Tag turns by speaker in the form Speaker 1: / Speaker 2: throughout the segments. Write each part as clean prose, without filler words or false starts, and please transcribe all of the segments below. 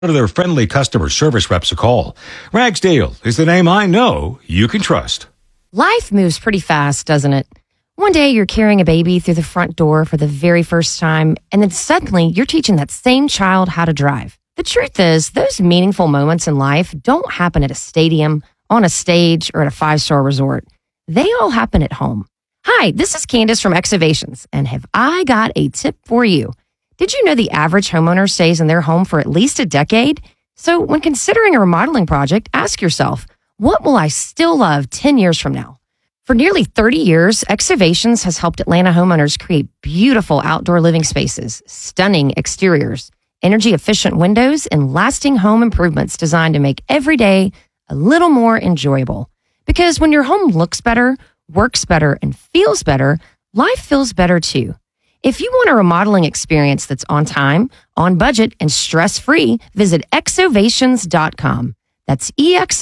Speaker 1: to their friendly customer service reps a call. Ragsdale is the name I know you can trust.
Speaker 2: Life moves pretty fast, doesn't it? One day you're carrying a baby through the front door for the very first time, and then suddenly you're teaching that same child how to drive. The truth is, those meaningful moments in life don't happen at a stadium, on a stage, or at a 5-star resort. They all happen at home. Hi, this is Candace from Exovations, and have I got a tip for you? Did you know the average homeowner stays in their home for at least a decade? So when considering a remodeling project, ask yourself, what will I still love 10 years from now? For nearly 30 years, Exovations has helped Atlanta homeowners create beautiful outdoor living spaces, stunning exteriors, energy-efficient windows, and lasting home improvements designed to make every day a little more enjoyable. Because when your home looks better, works better, and feels better, life feels better too. If you want a remodeling experience that's on time, on budget, and stress-free, visit exovations.com. That's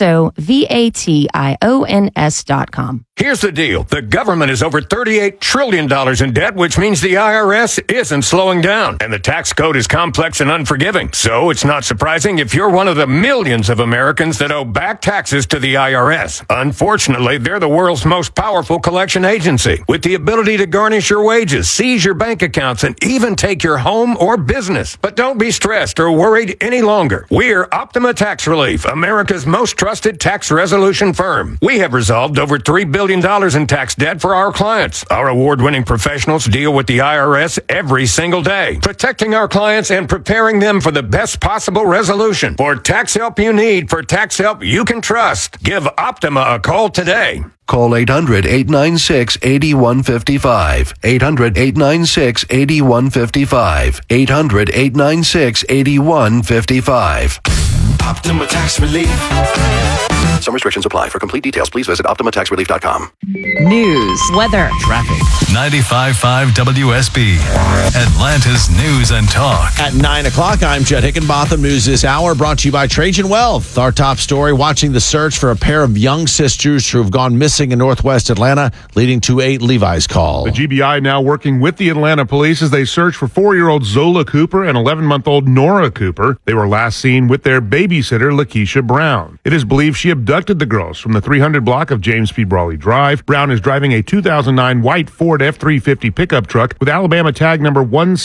Speaker 2: EXOVATIONS.com.
Speaker 3: Here's the deal. The government is over $38 trillion in debt, which means the IRS isn't slowing down. And the tax code is complex and unforgiving. So it's not surprising if you're one of the millions of Americans that owe back taxes to the IRS. Unfortunately, they're the world's most powerful collection agency, with the ability to garnish your wages, seize your bank accounts, and even take your home or business. But don't be stressed or worried any longer. We're Optima Tax Relief, America's most trusted tax resolution firm. We have resolved over $3 billion in tax debt for our clients. Our award-winning professionals deal with the IRS every single day, protecting our clients and preparing them for the best possible resolution. For tax help you need, for tax help you can trust, give Optima a call today.
Speaker 4: Call 800-896-8155. 800-896-8155. 800-896-8155.
Speaker 5: Optima Tax Relief.
Speaker 4: Some restrictions apply. For complete details, please visit OptimaTaxRelief.com.
Speaker 6: News, weather,
Speaker 7: traffic. 95.5 WSB, Atlanta's News and Talk.
Speaker 8: At 9 o'clock, I'm Jed Hickenbotham. News this hour brought to you by Trajan Wealth. Our top story, watching the search for a pair of young sisters who have gone missing in Northwest Atlanta, leading to a Levi's call.
Speaker 9: The GBI now working with the Atlanta police as they search for 4-year-old Zola Cooper and 11-month-old Nora Cooper. They were last seen with their babysitter, Lakeisha Brown. It is believed she abducted the girls from the 300 block of James P. Brawley Drive. Brown is driving a 2009 white Ford F-350 pickup truck with Alabama tag number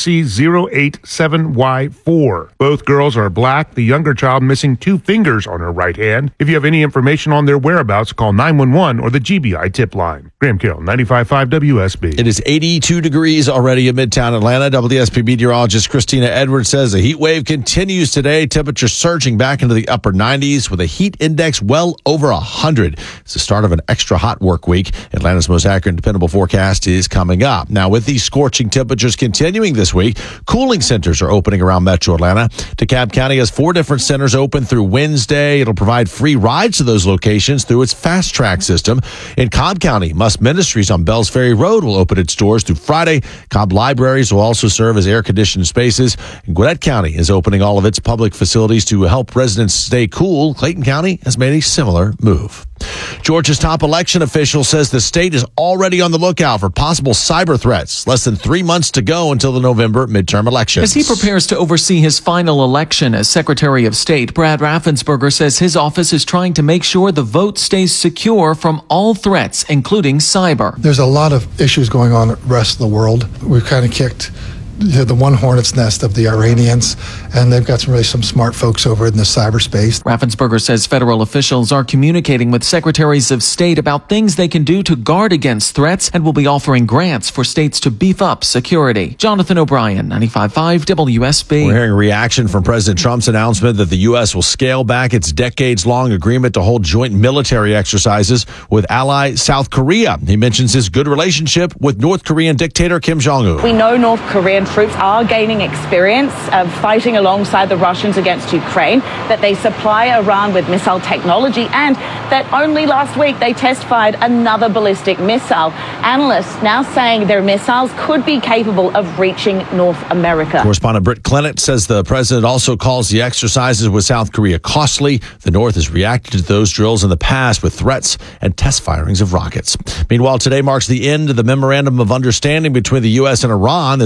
Speaker 9: 1C087Y4. Both girls are black, the younger child missing 2 fingers on her right hand. If you have any information on their whereabouts, call 911 or the GBI tip line. Graham Carroll, 95.5 WSB.
Speaker 8: It is 82 degrees already in Midtown Atlanta. WSB meteorologist Christina Edwards says the heat wave continues today. Temperatures surging back into the upper 90s with a heat index well over 100. It's the start of an extra hot work week. Atlanta's most accurate and dependable forecast is coming up. Now, with these scorching temperatures continuing this week, cooling centers are opening around Metro Atlanta. DeKalb County has 4 different centers open through Wednesday. It'll provide free rides to those locations through its fast track system. In Cobb County, Must Ministries on Bells Ferry Road will open its doors through Friday. Cobb Libraries will also serve as air-conditioned spaces. And Gwinnett County is opening all of its public facilities to help residents stay cool. Clayton County has made a similar move. Georgia's top election official says the state is already on the lookout for possible cyber threats. Less than 3 months to go until the November midterm elections.
Speaker 10: As he prepares to oversee his final election as Secretary of State, Brad Raffensperger says his office is trying to make sure the vote stays secure from all threats, including cyber.
Speaker 11: There's a lot of issues going on in the rest of the world. We've kind of kicked the one hornet's nest of the Iranians, and they've got some smart folks over in the cyberspace.
Speaker 10: Raffensperger says federal officials are communicating with secretaries of state about things they can do to guard against threats and will be offering grants for states to beef up security. Jonathan O'Brien, 95.5 WSB.
Speaker 8: We're hearing a reaction from President Trump's announcement that the U.S. will scale back its decades-long agreement to hold joint military exercises with ally South Korea. He mentions his good relationship with North Korean dictator Kim Jong-un.
Speaker 12: We know North Korean troops are gaining experience of fighting alongside the Russians against Ukraine, that they supply Iran with missile technology, and that only last week they test-fired another ballistic missile. Analysts now saying their missiles could be capable of reaching North America.
Speaker 8: Correspondent Britt Clennett says the president also calls the exercises with South Korea costly. The North has reacted to those drills in the past with threats and test firings of rockets. Meanwhile, today marks the end of the memorandum of understanding between the U.S. and Iran that's halted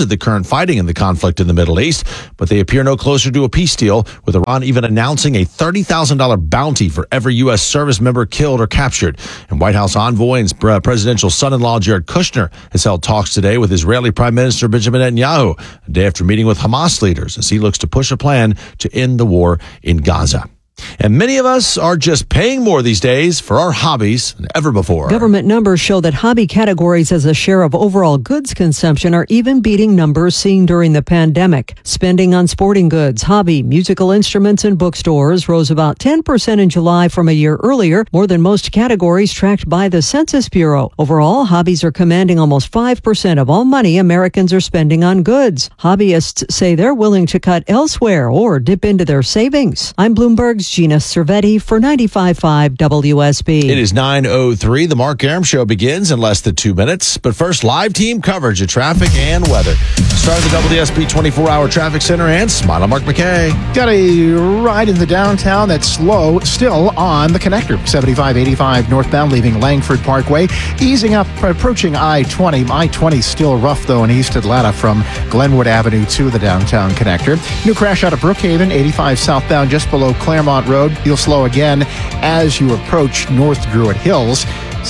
Speaker 8: halted the current fighting in the conflict in the Middle East, but they appear no closer to a peace deal, with Iran even announcing a $30,000 bounty for every U.S. service member killed or captured. And White House envoy and presidential son-in-law Jared Kushner has held talks today with Israeli Prime Minister Benjamin Netanyahu, a day after meeting with Hamas leaders as he looks to push a plan to end the war in Gaza. And many of us are just paying more these days for our hobbies than ever before.
Speaker 13: Government numbers show that hobby categories as a share of overall goods consumption are even beating numbers seen during the pandemic. Spending on sporting goods, hobby, musical instruments, and bookstores rose about 10% in July from a year earlier, more than most categories tracked by the Census Bureau. Overall, hobbies are commanding almost 5% of all money Americans are spending on goods. Hobbyists say they're willing to cut elsewhere or dip into their savings. I'm Bloomberg's Gina Cervetti for 95.5 WSB.
Speaker 8: It is 9:03. The Mark Arum Show begins in less than 2 minutes. But first, live team coverage of traffic and weather. Start at the WSB 24-hour traffic center and Smile on Mark McKay.
Speaker 14: Got a ride in the downtown that's slow, still on the connector. 7585 northbound leaving Langford Parkway. Easing up, approaching I-20. I-20 still rough, though, in East Atlanta from Glenwood Avenue to the downtown connector. New crash out of Brookhaven, 85 southbound just below Claremont Road. You'll slow again as you approach North Druid Hills.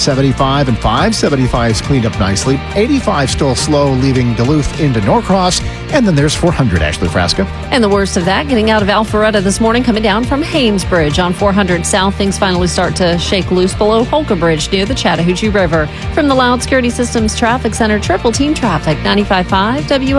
Speaker 14: 75 and 575 is cleaned up nicely. 85 still slow, leaving Duluth into Norcross. And then there's 400, Ashley Frasca.
Speaker 15: And the worst of that, getting out of Alpharetta this morning, coming down from Haynesbridge on 400 South. Things finally start to shake loose below Holka Bridge near the Chattahoochee River. From the Loud Security Systems Traffic Center, Triple Team Traffic, 95.5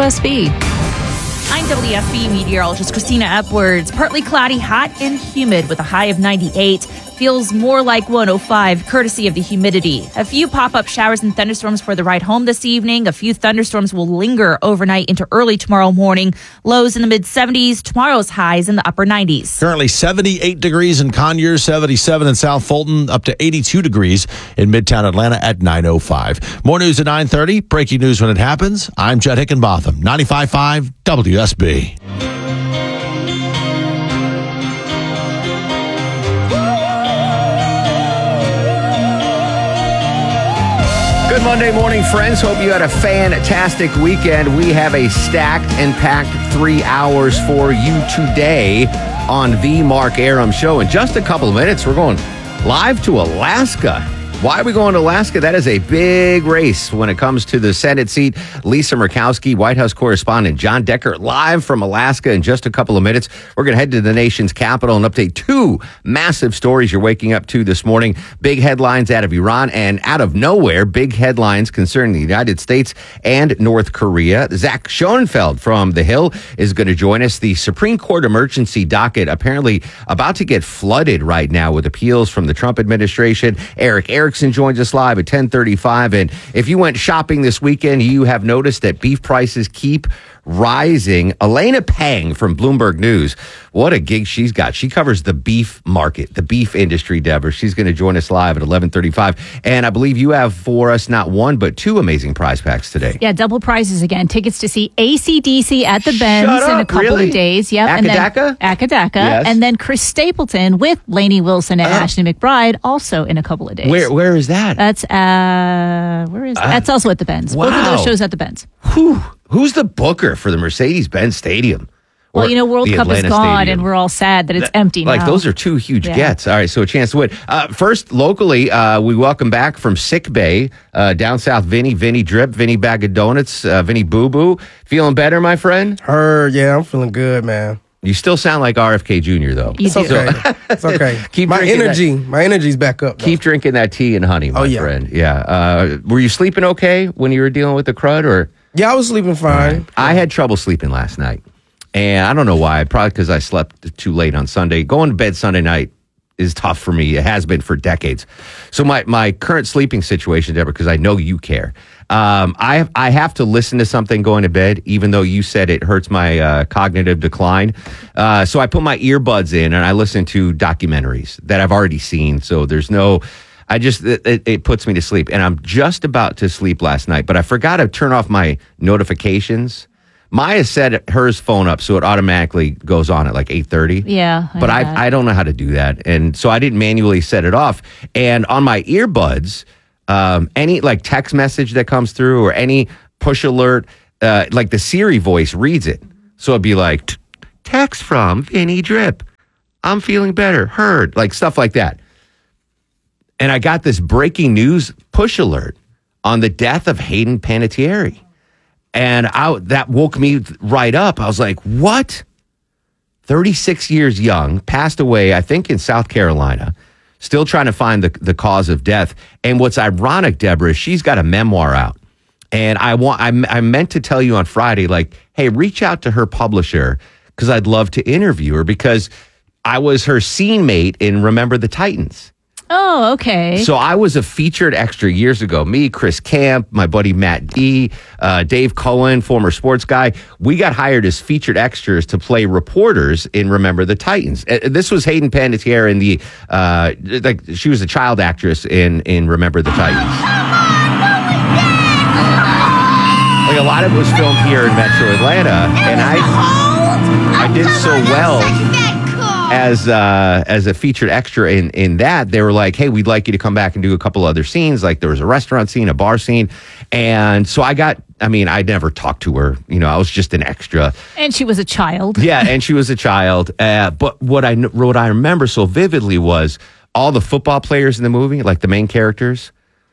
Speaker 15: WSB.
Speaker 16: I'm WSB meteorologist Christina Edwards. Partly cloudy, hot and humid with a high of 98. Feels more like 105, courtesy of the humidity. A few pop-up showers and thunderstorms for the ride home this evening. A few thunderstorms will linger overnight into early tomorrow morning. Lows in the mid-70s. Tomorrow's highs in the upper 90s.
Speaker 8: Currently 78 degrees in Conyers, 77 in South Fulton, up to 82 degrees in Midtown Atlanta at 9:05. More news at 9:30. Breaking news when it happens. I'm Jed Hickenbotham, 95.5 WSB.
Speaker 17: Good Monday morning, friends. Hope you had a fantastic weekend. We have a stacked and packed 3 hours for you today on the Mark Arum Show. In just a couple of minutes, we're going live to Alaska. Why are we going to Alaska? That is a big race when it comes to the Senate seat. Lisa Murkowski, White House correspondent John Decker, live from Alaska in just a couple of minutes. We're going to head to the nation's capital and update two massive stories you're waking up to this morning. Big headlines out of Iran, and out of nowhere, big headlines concerning the United States and North Korea. Zach Schoenfeld from The Hill is going to join us. The Supreme Court emergency docket apparently about to get flooded right now with appeals from the Trump administration. Eric Erickson joins us live at 10:35. And if you went shopping this weekend, you have noticed that beef prices keep rising. Elena Pang from Bloomberg News. What a gig she's got. She covers the beef market, the beef industry, Deborah. She's going to join us live at 11:35. And I believe you have for us not one, but two amazing prize packs today.
Speaker 18: Yeah, double prizes again. Tickets to see AC/DC at the Benz in a couple of days. Yep.
Speaker 17: Akadaka?
Speaker 18: Akadaka.
Speaker 17: Yes.
Speaker 18: And then Chris Stapleton with Lainey Wilson and Ashley McBride also in a couple of days.
Speaker 17: Where is that?
Speaker 18: That's that's also at the Benz.
Speaker 17: Wow.
Speaker 18: Both of those shows at the Benz.
Speaker 17: Who's the booker for the Mercedes-Benz Stadium?
Speaker 18: Well, World Cup is gone, and we're all sad that it's empty now.
Speaker 17: Like, those are two huge gets. All right, so a chance to win. First, locally, we welcome back from Sick Bay, down south, Vinny Drip, Vinny Bag of Donuts, Vinny Boo Boo. Feeling better, my friend?
Speaker 19: Yeah, I'm feeling good, man.
Speaker 17: You still sound like RFK Jr., though.
Speaker 19: It's okay. It's okay. My energy's back up, though.
Speaker 17: Keep drinking that tea and honey, my friend. Yeah. Were you sleeping okay when you were dealing with the crud, or?
Speaker 19: Yeah, I was sleeping fine.
Speaker 17: Right. I had trouble sleeping last night. And I don't know why. Probably because I slept too late on Sunday. Going to bed Sunday night is tough for me. It has been for decades. So my current sleeping situation, Deborah, because I know you care, I have to listen to something going to bed, even though you said it hurts my cognitive decline. So I put my earbuds in and I listen to documentaries that I've already seen. So there's no... it puts me to sleep. And I'm just about to sleep last night, but I forgot to turn off my notifications. Maya set hers phone up so it automatically goes on at like 8:30.
Speaker 18: Yeah.
Speaker 17: But I don't know how to do that. And so I didn't manually set it off. And on my earbuds, any like text message that comes through or any push alert, like the Siri voice reads it. So it'd be like, text from Vinny Drip. I'm feeling better. Heard. Like stuff like that. And I got this breaking news push alert on the death of Hayden Panettiere. And that woke me right up. I was like, what? 36 years young, passed away, I think, in South Carolina. Still trying to find the cause of death. And what's ironic, Deborah, is she's got a memoir out. And I meant to tell you on Friday, like, hey, reach out to her publisher because I'd love to interview her because I was her scene mate in Remember the Titans.
Speaker 18: Oh, okay.
Speaker 17: So I was a featured extra years ago. Me, Chris Camp, my buddy Matt D, Dave Cohen, former sports guy. We got hired as featured extras to play reporters in Remember the Titans. This was Hayden Panettiere in the she was a child actress in Remember the Titans. Like a lot of it was filmed here in Metro Atlanta, and I did so well as a featured extra in that. They were like, hey, we'd like you to come back and do a couple other scenes. Like there was a restaurant scene, a bar scene. And so I never talked to her. You know, I was just an extra.
Speaker 18: And she was a child.
Speaker 17: Yeah, and she was a child. But what I remember so vividly was all the football players in the movie, like the main characters,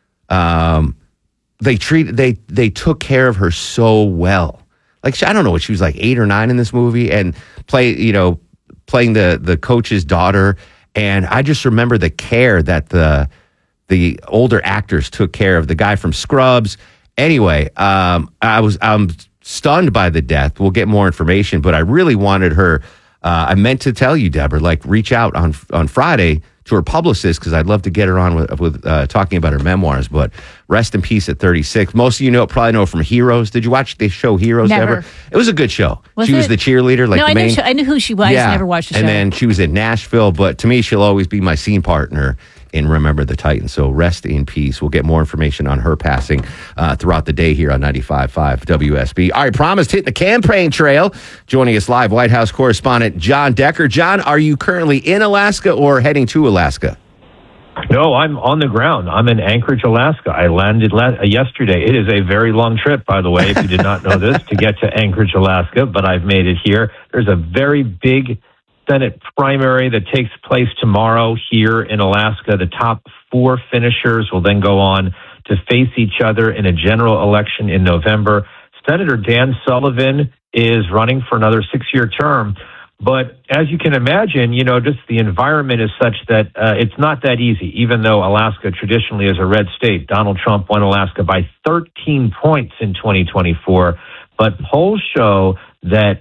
Speaker 17: they took care of her so well. Like, I don't know what, she was like 8 or 9 in this movie and playing the coach's daughter. And I just remember the care that the older actors took care of the guy from Scrubs. Anyway, I'm stunned by the death. We'll get more information, but I really wanted her. I meant to tell you, Deborah, like reach out on Friday to her publicist because I'd love to get her on with talking about her memoirs. But rest in peace at 36. Most of you probably know her from Heroes. Did you watch the show Heroes,
Speaker 18: Never.
Speaker 17: Deborah? It was a good show.
Speaker 18: Was
Speaker 17: she was the cheerleader, like
Speaker 18: no,
Speaker 17: the main.
Speaker 18: I knew who she was.
Speaker 17: Yeah.
Speaker 18: I never watched the show.
Speaker 17: And then she was in Nashville. But to me, she'll always be my scene partner in Remember the Titans. So rest in peace. We'll get more information on her passing throughout the day here on 95.5 WSB. All right, promised hitting the campaign trail. Joining us live, White House correspondent John Decker. John, are you currently in Alaska or heading to Alaska?
Speaker 20: No, I'm on the ground. I'm in Anchorage, Alaska. I landed yesterday. It is a very long trip, by the way, if you did not know this, to get to Anchorage, Alaska, but I've made it here. There's a very big Senate primary that takes place tomorrow here in Alaska. The top 4 finishers will then go on to face each other in a general election in November. Senator Dan Sullivan is running for another 6-year term. But as you can imagine, just the environment is such that it's not that easy, even though Alaska traditionally is a red state. Donald Trump won Alaska by 13 points in 2024. But polls show that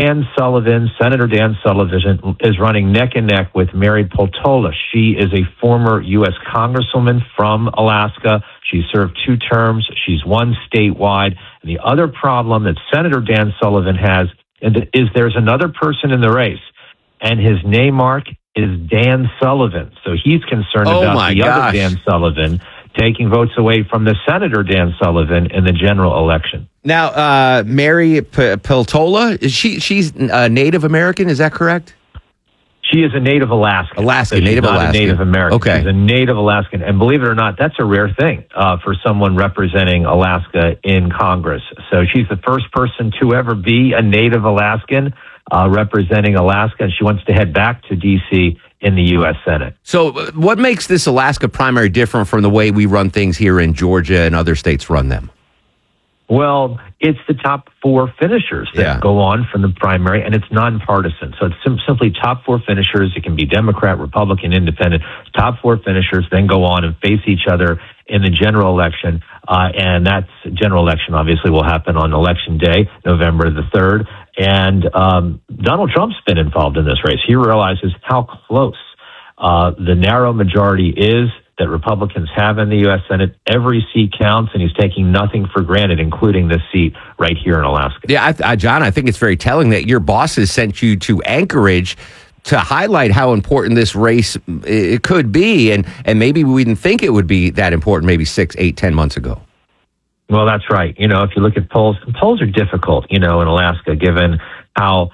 Speaker 20: Senator Dan Sullivan, is running neck and neck with Mary Peltola. She is a former U.S. Congresswoman from Alaska. She served 2 terms. She's won statewide. And the other problem that Senator Dan Sullivan has is there's another person in the race, and his name mark is Dan Sullivan. So he's concerned about the other Dan Sullivan taking votes away from the Senator Dan Sullivan in the general election.
Speaker 17: Now, Mary Peltola, she's Native American, is that correct?
Speaker 20: She is a native Alaskan.
Speaker 17: Native Alaskan.
Speaker 20: A Native American.
Speaker 17: Okay.
Speaker 20: She's a native Alaskan. And believe it or not, that's a rare thing for someone representing Alaska in Congress. So she's the first person to ever be a native Alaskan representing Alaska. And she wants to head back to D.C. in the U.S. Senate. So
Speaker 17: what makes this Alaska primary different from the way we run things here in Georgia and other states run them?
Speaker 20: Well, it's the top 4 finishers that go on from the primary, and it's nonpartisan. So it's simply top 4 finishers. It can be Democrat, Republican, Independent. Top 4 finishers then go on and face each other in the general election. And that general election obviously will happen on Election Day, November the 3rd. And Donald Trump's been involved in this race. He realizes how close the narrow majority is that Republicans have in the U.S. Senate. Every seat counts, and he's taking nothing for granted, including this seat right here in Alaska.
Speaker 17: Yeah, John, I think it's very telling that your bosses sent you to Anchorage to highlight how important this race it could be, and maybe we didn't think it would be that important maybe 6, 8, 10 months ago.
Speaker 20: Well, that's right. If you look at polls are difficult, in Alaska, given how,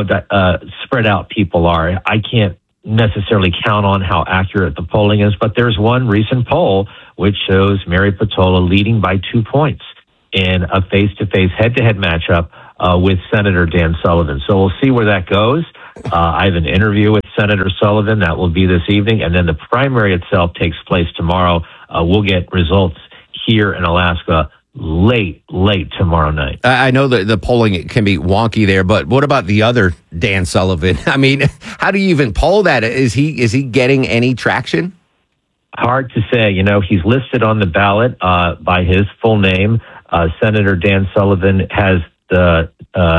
Speaker 20: spread out people are. I can't necessarily count on how accurate the polling is, but there's one recent poll which shows Mary Peltola leading by 2 points. in a face-to-face, head-to-head matchup with Senator Dan Sullivan. So we'll see where that goes. I have an interview with Senator Sullivan that will be this evening, and then the primary itself takes place tomorrow. We'll get results here in Alaska late tomorrow night.
Speaker 17: I know that the polling can be wonky there, but what about the other Dan Sullivan? I mean, how do you even poll that? Is he getting any traction?
Speaker 20: Hard to say. He's listed on the ballot by his full name. Senator Dan Sullivan has the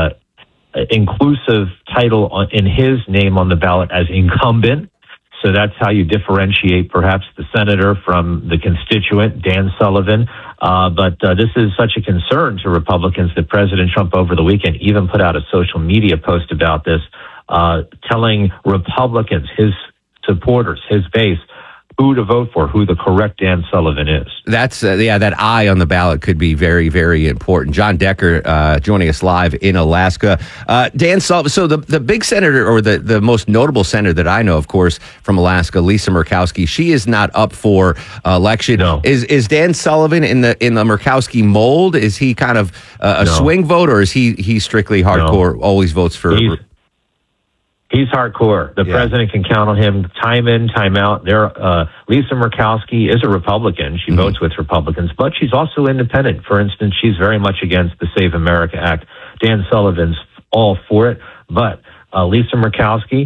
Speaker 20: inclusive title in his name on the ballot as incumbent. So that's how you differentiate perhaps the senator from the constituent, Dan Sullivan. But this is such a concern to Republicans that President Trump over the weekend even put out a social media post about this, telling Republicans, his supporters, his base, who to vote for, who the correct Dan Sullivan is.
Speaker 17: That's, that I on the ballot could be very, very important. John Decker joining us live in Alaska. Dan Sullivan, so the big senator, or the most notable senator that I know, of course, from Alaska, Lisa Murkowski, she is not up for election.
Speaker 20: No.
Speaker 17: Is Dan Sullivan in the
Speaker 20: Murkowski
Speaker 17: mold? Is he kind of a swing vote, or is he strictly hardcore, always votes for...
Speaker 20: He's hardcore. The president can count on him time in, time out. Lisa Murkowski is a Republican. She votes with Republicans, but she's also independent. For instance, she's very much against the Save America Act. Dan Sullivan's all for it, but Lisa Murkowski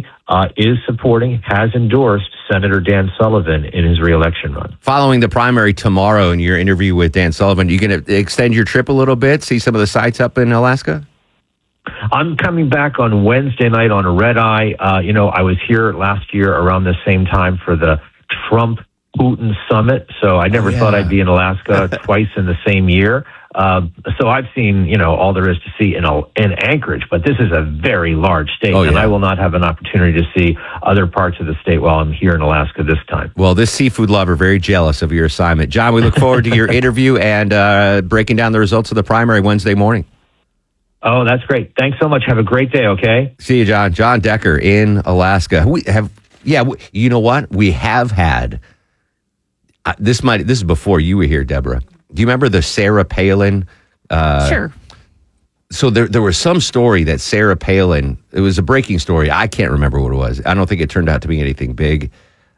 Speaker 20: has endorsed Senator Dan Sullivan in his reelection run.
Speaker 17: Following the primary tomorrow in your interview with Dan Sullivan, you going to extend your trip a little bit, see some of the sites up in Alaska?
Speaker 20: I'm coming back on Wednesday night on a red eye. I was here last year around the same time for the Trump-Putin summit, so I never thought I'd be in Alaska twice in the same year. So I've seen, all there is to see in Anchorage, but this is a very large state, and I will not have an opportunity to see other parts of the state while I'm here in Alaska this time.
Speaker 17: Well, this seafood lover, very jealous of your assignment. John, we look forward to your interview and breaking down the results of the primary Wednesday morning.
Speaker 20: Oh, that's great. Thanks so much. Have a great day, okay?
Speaker 17: See you, John. John Decker in Alaska. You know what? We have had, this is before you were here, Deborah. Do you remember the Sarah Palin?
Speaker 18: Sure.
Speaker 17: So there was some story that Sarah Palin, it was a breaking story. I can't remember what it was. I don't think it turned out to be anything big.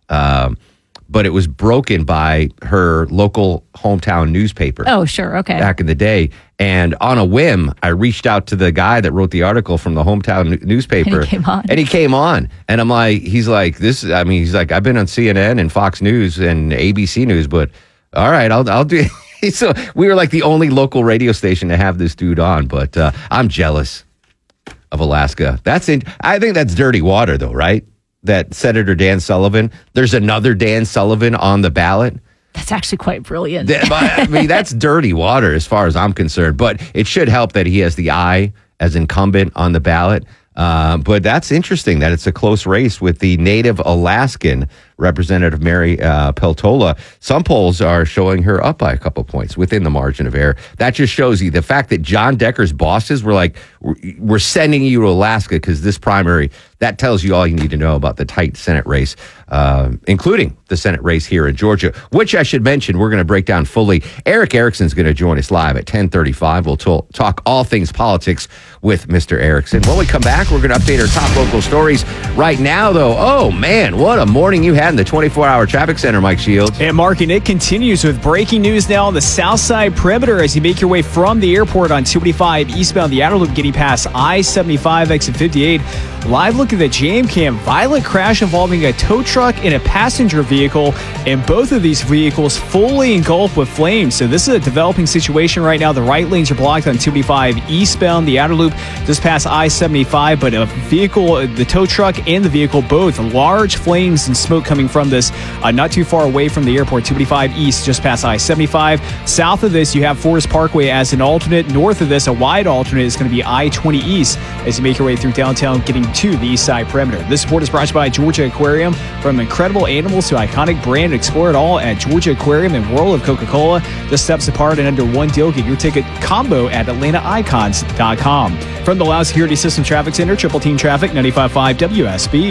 Speaker 17: But it was broken by her local hometown newspaper.
Speaker 18: Oh, sure. Okay.
Speaker 17: Back in the day. And on a whim, I reached out to the guy that wrote the article from the hometown newspaper.
Speaker 18: And he came on.
Speaker 17: And I'm like, he's like, I've been on CNN and Fox News and ABC News, but all right, I'll do it. So we were like the only local radio station to have this dude on, but I'm jealous of Alaska. I think that's dirty water though, right? That Senator Dan Sullivan, there's another Dan Sullivan on the ballot.
Speaker 18: That's actually quite brilliant.
Speaker 17: I mean, that's dirty water as far as I'm concerned, but it should help that he has the I as incumbent on the ballot. But that's interesting that it's a close race with the native Alaskan Representative Mary Peltola. Some polls are showing her up by a couple points within the margin of error. That just shows you the fact that John Decker's bosses were like, we're sending you to Alaska because this primary, that tells you all you need to know about the tight Senate race, including the Senate race here in Georgia, which I should mention we're going to break down fully. Erick Erickson's going to join us live at 10:35. We'll talk all things politics with Mr. Erickson. When we come back, we're going to update our top local stories. Right now, though, oh man, what a morning you had in the 24-hour traffic center, Mike Shields.
Speaker 21: And Mark, and it continues with breaking news now on the south side perimeter as you make your way from the airport on 285 eastbound the outer loop, getting past I-75 exit 58. Live look at the jam cam. Violent crash involving a tow truck and a passenger vehicle, and both of these vehicles fully engulfed with flames. So this is a developing situation right now. The right lanes are blocked on 285 eastbound the outer loop just past I-75, but a vehicle, the tow truck and the vehicle, both large flames and smoke coming from this, not too far away from the airport. 285 east just past I-75. South of this, you have Forest Parkway as an alternate. North of this, a wide alternate is going to be I-20 east as you make your way through downtown, getting to the east side perimeter. This report is brought to you by Georgia Aquarium. From incredible animals to iconic brand, explore it all at Georgia Aquarium and World of Coca-Cola. Just steps apart and under one deal. Get your ticket combo at AtlantaIcons.com. From the Loud Security System Traffic Center, Triple Team Traffic, 95.5 WSB.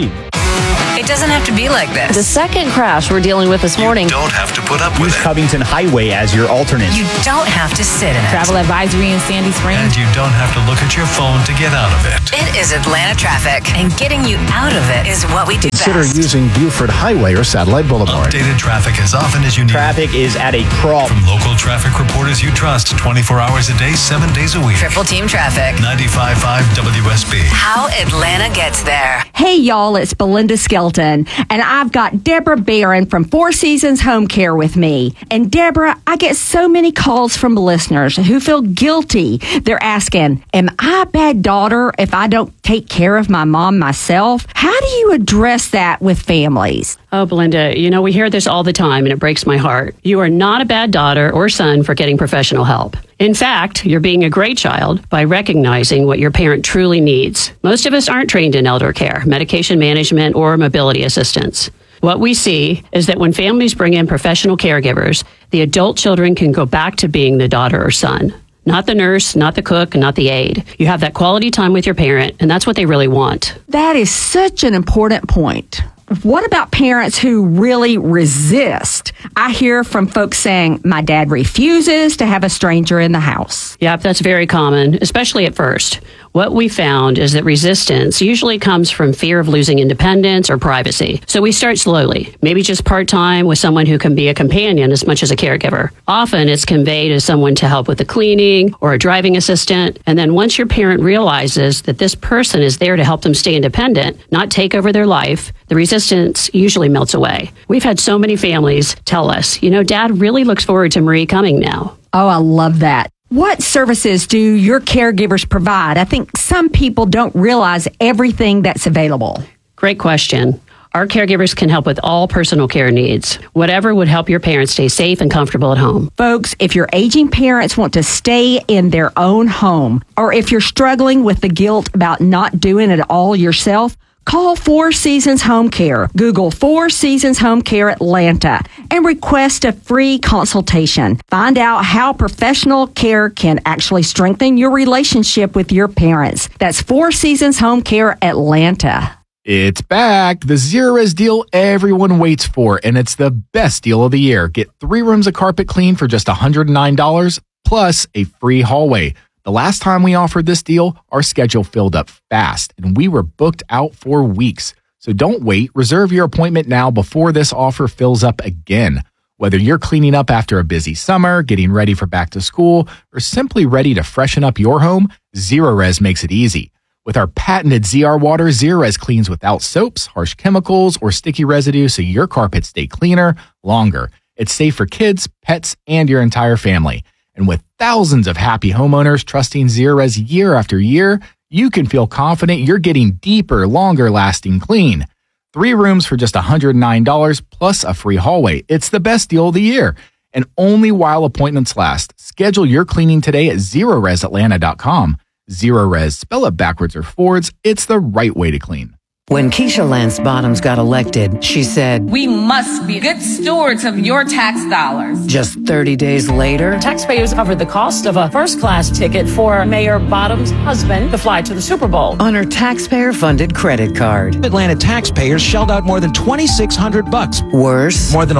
Speaker 6: It doesn't have to be like this.
Speaker 15: The second crash we're dealing with this morning.
Speaker 7: You don't have to put up with
Speaker 1: Use Covington Highway as your alternate.
Speaker 6: You don't have to sit in it.
Speaker 16: Travel advisory in Sandy Springs.
Speaker 7: And you don't have to look at your phone to get out of it.
Speaker 6: It is Atlanta traffic, and getting you out of it is what we do
Speaker 14: Consider
Speaker 6: best.
Speaker 14: using Buford Highway or Satellite Boulevard.
Speaker 7: Updated traffic as often as you need.
Speaker 1: Traffic is at a crawl.
Speaker 7: From local traffic reporters you trust 24 hours a day, 7 days a week.
Speaker 6: Triple Team Traffic.
Speaker 7: 95.5 WSB.
Speaker 6: How Atlanta gets there.
Speaker 22: Hey, y'all, it's Belinda Skelton, and I've got Deborah Barron from Four Seasons Home Care with me. And Deborah, I get so many calls from listeners who feel guilty. They're asking, am I a bad daughter if I don't take care of my mom myself? How do you address that with families?
Speaker 23: Oh, Belinda, we hear this all the time, and it breaks my heart. You are not a bad daughter or son for getting professional help. In fact, you're being a great child by recognizing what your parent truly needs. Most of us aren't trained in elder care, medication management, or mobility assistance. What we see is that when families bring in professional caregivers, the adult children can go back to being the daughter or son. Not the nurse, not the cook, not the aide. You have that quality time with your parent, and that's what they really want.
Speaker 22: That is such an important point. What about parents who really resist? I hear from folks saying, my dad refuses to have a stranger in the house.
Speaker 23: Yep, that's very common, especially at first. What we found is that resistance usually comes from fear of losing independence or privacy. So we start slowly, maybe just part-time with someone who can be a companion as much as a caregiver. Often it's conveyed as someone to help with the cleaning or a driving assistant. And then once your parent realizes that this person is there to help them stay independent, not take over their life, the resistance usually melts away. We've had so many families tell us, Dad really looks forward to Marie coming now.
Speaker 22: Oh, I love that. What services do your caregivers provide? I think some people don't realize everything that's available.
Speaker 23: Great question. Our caregivers can help with all personal care needs, whatever would help your parents stay safe and comfortable at home.
Speaker 22: Folks, if your aging parents want to stay in their own home, or if you're struggling with the guilt about not doing it all yourself, call Four Seasons Home Care. Google Four Seasons Home Care Atlanta and request a free consultation. Find out how professional care can actually strengthen your relationship with your parents. That's Four Seasons Home Care Atlanta.
Speaker 14: It's back. The Zerorez deal everyone waits for, and it's the best deal of the year. Get 3 rooms of carpet clean for just $109, plus a free hallway. The last time we offered this deal, our schedule filled up fast, and we were booked out for weeks. So don't wait. Reserve your appointment now before this offer fills up again. Whether you're cleaning up after a busy summer, getting ready for back to school, or simply ready to freshen up your home, Zerorez makes it easy. With our patented ZR water, Zerorez cleans without soaps, harsh chemicals, or sticky residue so your carpets stay cleaner longer. It's safe for kids, pets, and your entire family. And with thousands of happy homeowners trusting Zerorez year after year, you can feel confident you're getting deeper, longer lasting clean. 3 rooms for just $109 plus a free hallway. It's the best deal of the year. And only while appointments last. Schedule your cleaning today at ZerorezAtlanta.com. Zerorez, spell it backwards or forwards. It's the right way to clean.
Speaker 6: When Keisha Lance Bottoms got elected, she said,
Speaker 24: "We must be good stewards of your tax dollars."
Speaker 6: Just 30 days later,
Speaker 25: taxpayers covered the cost of a first-class ticket for Mayor Bottoms' husband to fly to the Super Bowl
Speaker 6: on her taxpayer-funded credit card.
Speaker 26: Atlanta taxpayers shelled out more than $2,600.
Speaker 6: Worse,
Speaker 26: more than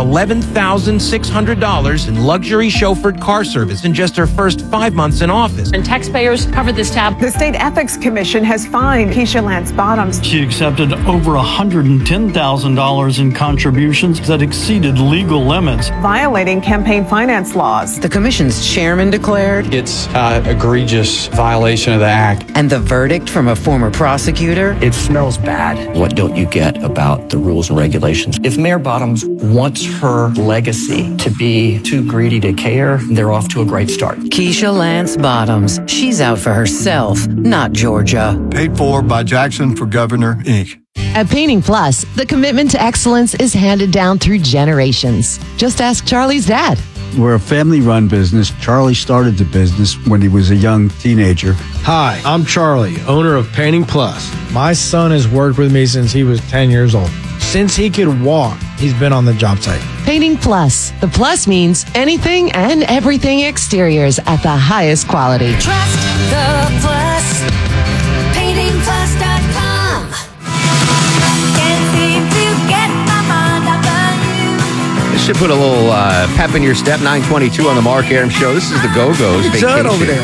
Speaker 26: $11,600 in luxury chauffeured car service in just her first 5 months in office.
Speaker 25: And taxpayers covered this tab.
Speaker 27: The State Ethics Commission has fined Keisha Lance Bottoms.
Speaker 28: She accepted over $110,000 in contributions that exceeded legal limits,
Speaker 27: violating campaign finance laws.
Speaker 6: The commission's chairman declared
Speaker 29: it's an egregious violation of the act.
Speaker 6: And the verdict from a former prosecutor?
Speaker 30: It smells bad. What don't you get about the rules and regulations? If Mayor Bottoms wants her legacy to be too greedy to care, they're off to a great start.
Speaker 6: Keisha Lance Bottoms. She's out for herself, not Georgia.
Speaker 31: Paid for by Jackson for Governor, Inc.
Speaker 32: At Painting Plus, the commitment to excellence is handed down through generations. Just ask Charlie's dad.
Speaker 33: We're a family-run business. Charlie started the business when he was a young teenager.
Speaker 34: Hi, I'm Charlie, owner of Painting Plus. My son has worked with me since he was 10 years old. Since he could walk, he's been on the job site.
Speaker 32: Painting Plus. The plus means anything and everything exteriors at the highest quality.
Speaker 35: Trust the Plus. PaintingPlus.com. Can feel
Speaker 2: should put a little pep in your step. 9:22 on the Mark Arum Show. This is the Go-Go's vacation.
Speaker 34: Judd over there.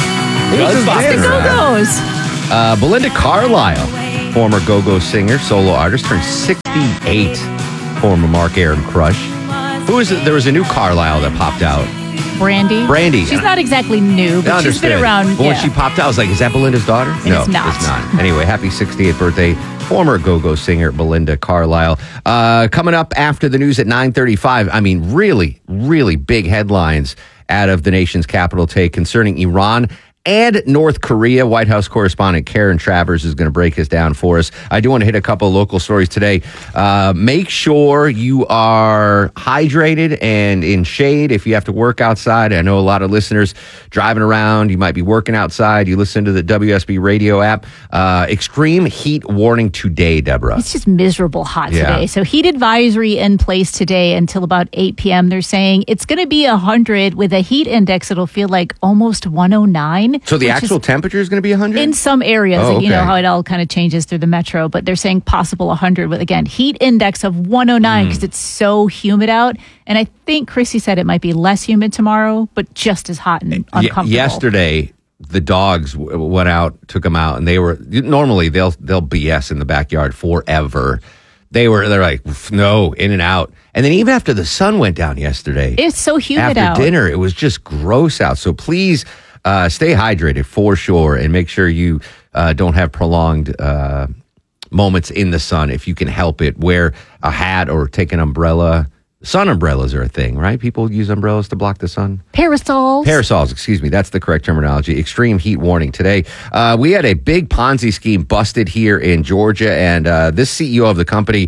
Speaker 15: The Go-Go's.
Speaker 2: Belinda Carlisle, former Go-Go singer, solo artist, turned 68. Former Mark Arum crush. Who is it? There was a new Carlisle that popped out.
Speaker 3: Brandy. She's not exactly new, but she's been around.
Speaker 2: But when she popped out, I was like, is that Belinda's daughter?
Speaker 3: No, it's not.
Speaker 2: It's not. Anyway, happy 68th birthday, former Go-Go singer Belinda Carlisle. Coming up after the news at 9:35, I mean, really, really big headlines out of the nation's capital today concerning Iran and North Korea. White House correspondent Karen Travers is going to break this down for us. I do want to hit a couple of local stories today. Make sure you are hydrated and in shade if you have to work outside. I know a lot of listeners driving around. You might be working outside. You listen to the WSB radio app. Extreme heat warning today, Deborah.
Speaker 3: It's just miserable hot today. So heat advisory in place today until about 8 p.m. They're saying it's going to be 100 with a heat index. It'll feel like almost 109.
Speaker 2: So the actual temperature is going to be 100?
Speaker 3: In some areas.
Speaker 2: Oh, okay.
Speaker 3: You know how it all kind of changes through the metro, but they're saying possible 100 with, again, heat index of 109 because it's so humid out. And I think Chrissy said it might be less humid tomorrow, but just as hot and uncomfortable.
Speaker 2: Yesterday, the dogs went out, took them out, and they were, normally they'll BS in the backyard forever. They're like, no, in and out. And then even after the sun went down yesterday.
Speaker 3: It's so humid out.
Speaker 2: After dinner, it was just gross out. So please stay hydrated for sure, and make sure you don't have prolonged moments in the sun if you can help it. Wear a hat or take an umbrella. Sun umbrellas are a thing, right? People use umbrellas to block the sun.
Speaker 3: Parasols,
Speaker 2: excuse me. That's the correct terminology. Extreme heat warning today. We had a big Ponzi scheme busted here in Georgia, and this CEO of the company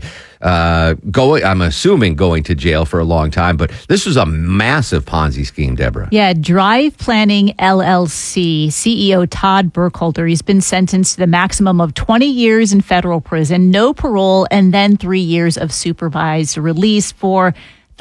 Speaker 2: I'm assuming going to jail for a long time, but this was a massive Ponzi scheme, Deborah.
Speaker 3: Yeah, Drive Planning LLC CEO Todd Burkholder, he's been sentenced to the maximum of 20 years in federal prison, no parole, and then 3 years of supervised release for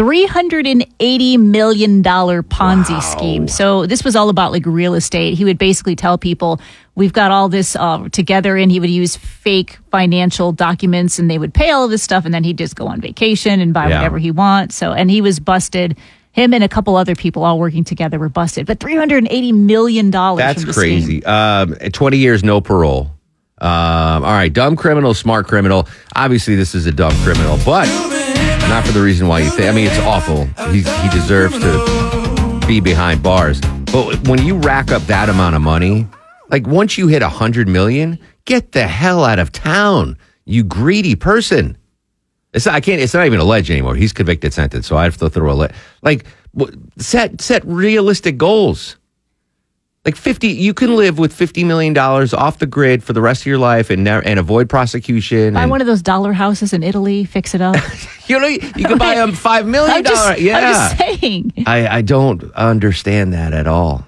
Speaker 3: $380 million Ponzi scheme. So this was all about like real estate. He would basically tell people, we've got all this together, and he would use fake financial documents, and they would pay all of this stuff, and then he'd just go on vacation and buy whatever he wants. So, and he was busted. Him and a couple other people all working together were busted. But $380 million.
Speaker 2: That's crazy. 20 years, no parole. All right, dumb criminal, smart criminal. Obviously, this is a dumb criminal, but not for the reason why you think. I mean, it's awful. He deserves to be behind bars. But when you rack up that amount of money, like once you hit 100 million, get the hell out of town, you greedy person. It's not even alleged anymore. He's convicted, sentenced. So I have to throw set realistic goals. Like 50, you can live with $50 million off the grid for the rest of your life and avoid prosecution.
Speaker 3: Buy one of those dollar houses in Italy, fix it up.
Speaker 2: You can buy a $5 million.
Speaker 3: I'm just saying.
Speaker 2: I don't understand that at all.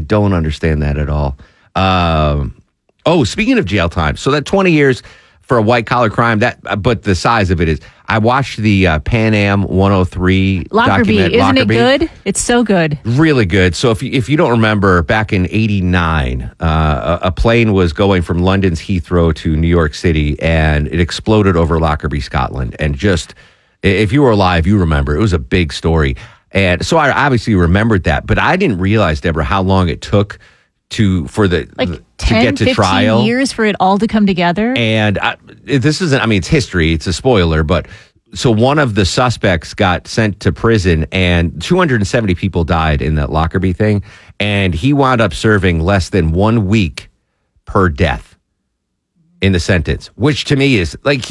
Speaker 2: Speaking of jail time, so that 20 years for a white collar crime, but the size of it is. I watched the Pan Am 103
Speaker 3: Lockerbie.
Speaker 2: document.
Speaker 3: Isn't it good? It's so good.
Speaker 2: Really good. So if you don't remember, back in '89, a plane was going from London's Heathrow to New York City, and it exploded over Lockerbie, Scotland. And just, if you were alive, you remember. It was a big story. And so I obviously remembered that, but I didn't realize, Deborah, how long it took to get to trial.
Speaker 3: 15 years for it all to come together.
Speaker 2: And it's history. It's a spoiler, but so one of the suspects got sent to prison, and 270 people died in that Lockerbie thing, and he wound up serving less than 1 week per death in the sentence, which to me is like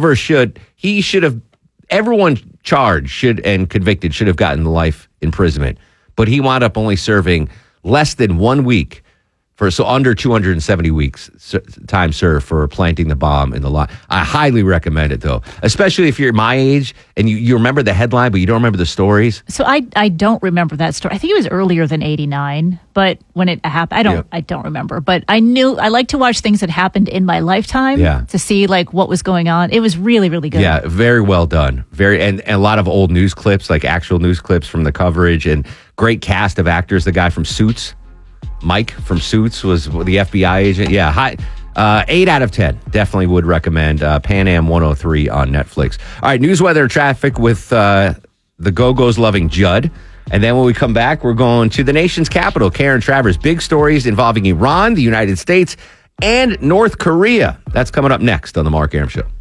Speaker 2: everyone charged and convicted should have gotten life imprisonment, but he wound up only serving less than 1 week so under 270 weeks time served for planting the bomb in the lot. I highly recommend it, though, especially if you're my age and you remember the headline, but you don't remember the stories.
Speaker 3: So I don't remember that story. I think it was earlier than '89, but when it happened, I don't remember. But I like to watch things that happened in my lifetime to see like what was going on. It was really, really good.
Speaker 2: Yeah, very well done. And a lot of old news clips, like actual news clips from the coverage, and great cast of actors. The guy from Suits, Mike from Suits, was the FBI agent. Yeah, 8 out of 10. Definitely would recommend Pan Am 103 on Netflix. All right, news, weather, traffic with the the Go-Go's loving Judd. And then when we come back, we're going to the nation's capital. Karen Travers, big stories involving Iran, the United States, and North Korea. That's coming up next on The Mark Arum Show.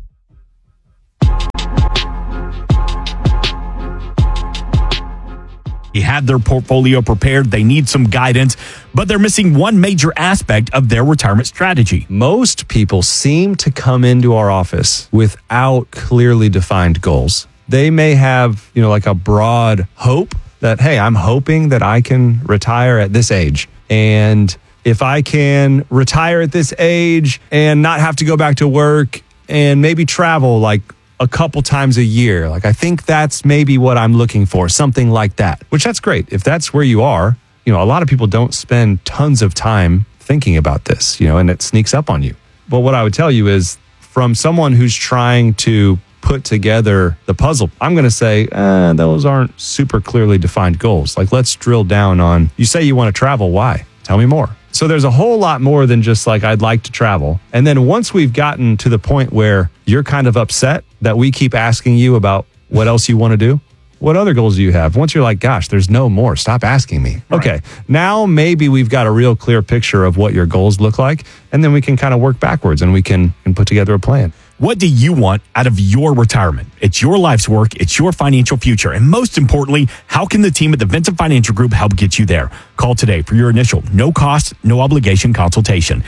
Speaker 4: They had their portfolio prepared. They need some guidance, but they're missing one major aspect of their retirement strategy.
Speaker 5: Most people seem to come into our office without clearly defined goals. They may have, like a broad hope that, hey, I'm hoping that I can retire at this age. And if I can retire at this age and not have to go back to work and maybe travel like a couple times a year, I think that's maybe what I'm looking for, something like that, which that's great. If that's where you are, a lot of people don't spend tons of time thinking about this, and it sneaks up on you. But what I would tell you is, from someone who's trying to put together the puzzle, I'm going to say, those aren't super clearly defined goals. Let's drill down on, you say you want to travel. Why? Tell me more. So there's a whole lot more than just I'd like to travel. And then once we've gotten to the point where you're kind of upset that we keep asking you about what else you want to do, what other goals do you have? Once you're like, gosh, there's no more, stop asking me. Right. Okay, now maybe we've got a real clear picture of what your goals look like, and then we can kind of work backwards and we can put together a plan.
Speaker 4: What do you want out of your retirement? It's your life's work. It's your financial future. And most importantly, how can the team at the Vincent Financial Group help get you there? Call today for your initial no cost, no obligation consultation.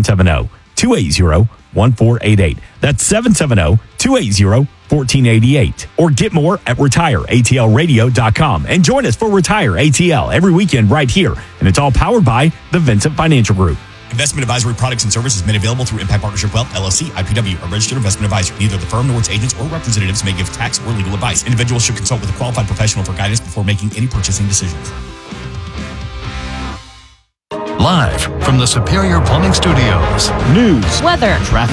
Speaker 4: 770-280-1488. That's 770-280-1488. Or get more at retireatlradio.com. And join us for Retire ATL every weekend right here. And it's all powered by the Vincent Financial Group.
Speaker 8: Investment advisory products and services made available through Impact Partnership Wealth, LLC, IPW, a registered investment advisor. Neither the firm nor its agents or representatives may give tax or legal advice. Individuals should consult with a qualified professional for guidance before making any purchasing decisions.
Speaker 7: Live from the Superior Plumbing Studios.
Speaker 4: News,
Speaker 15: weather,
Speaker 7: traffic.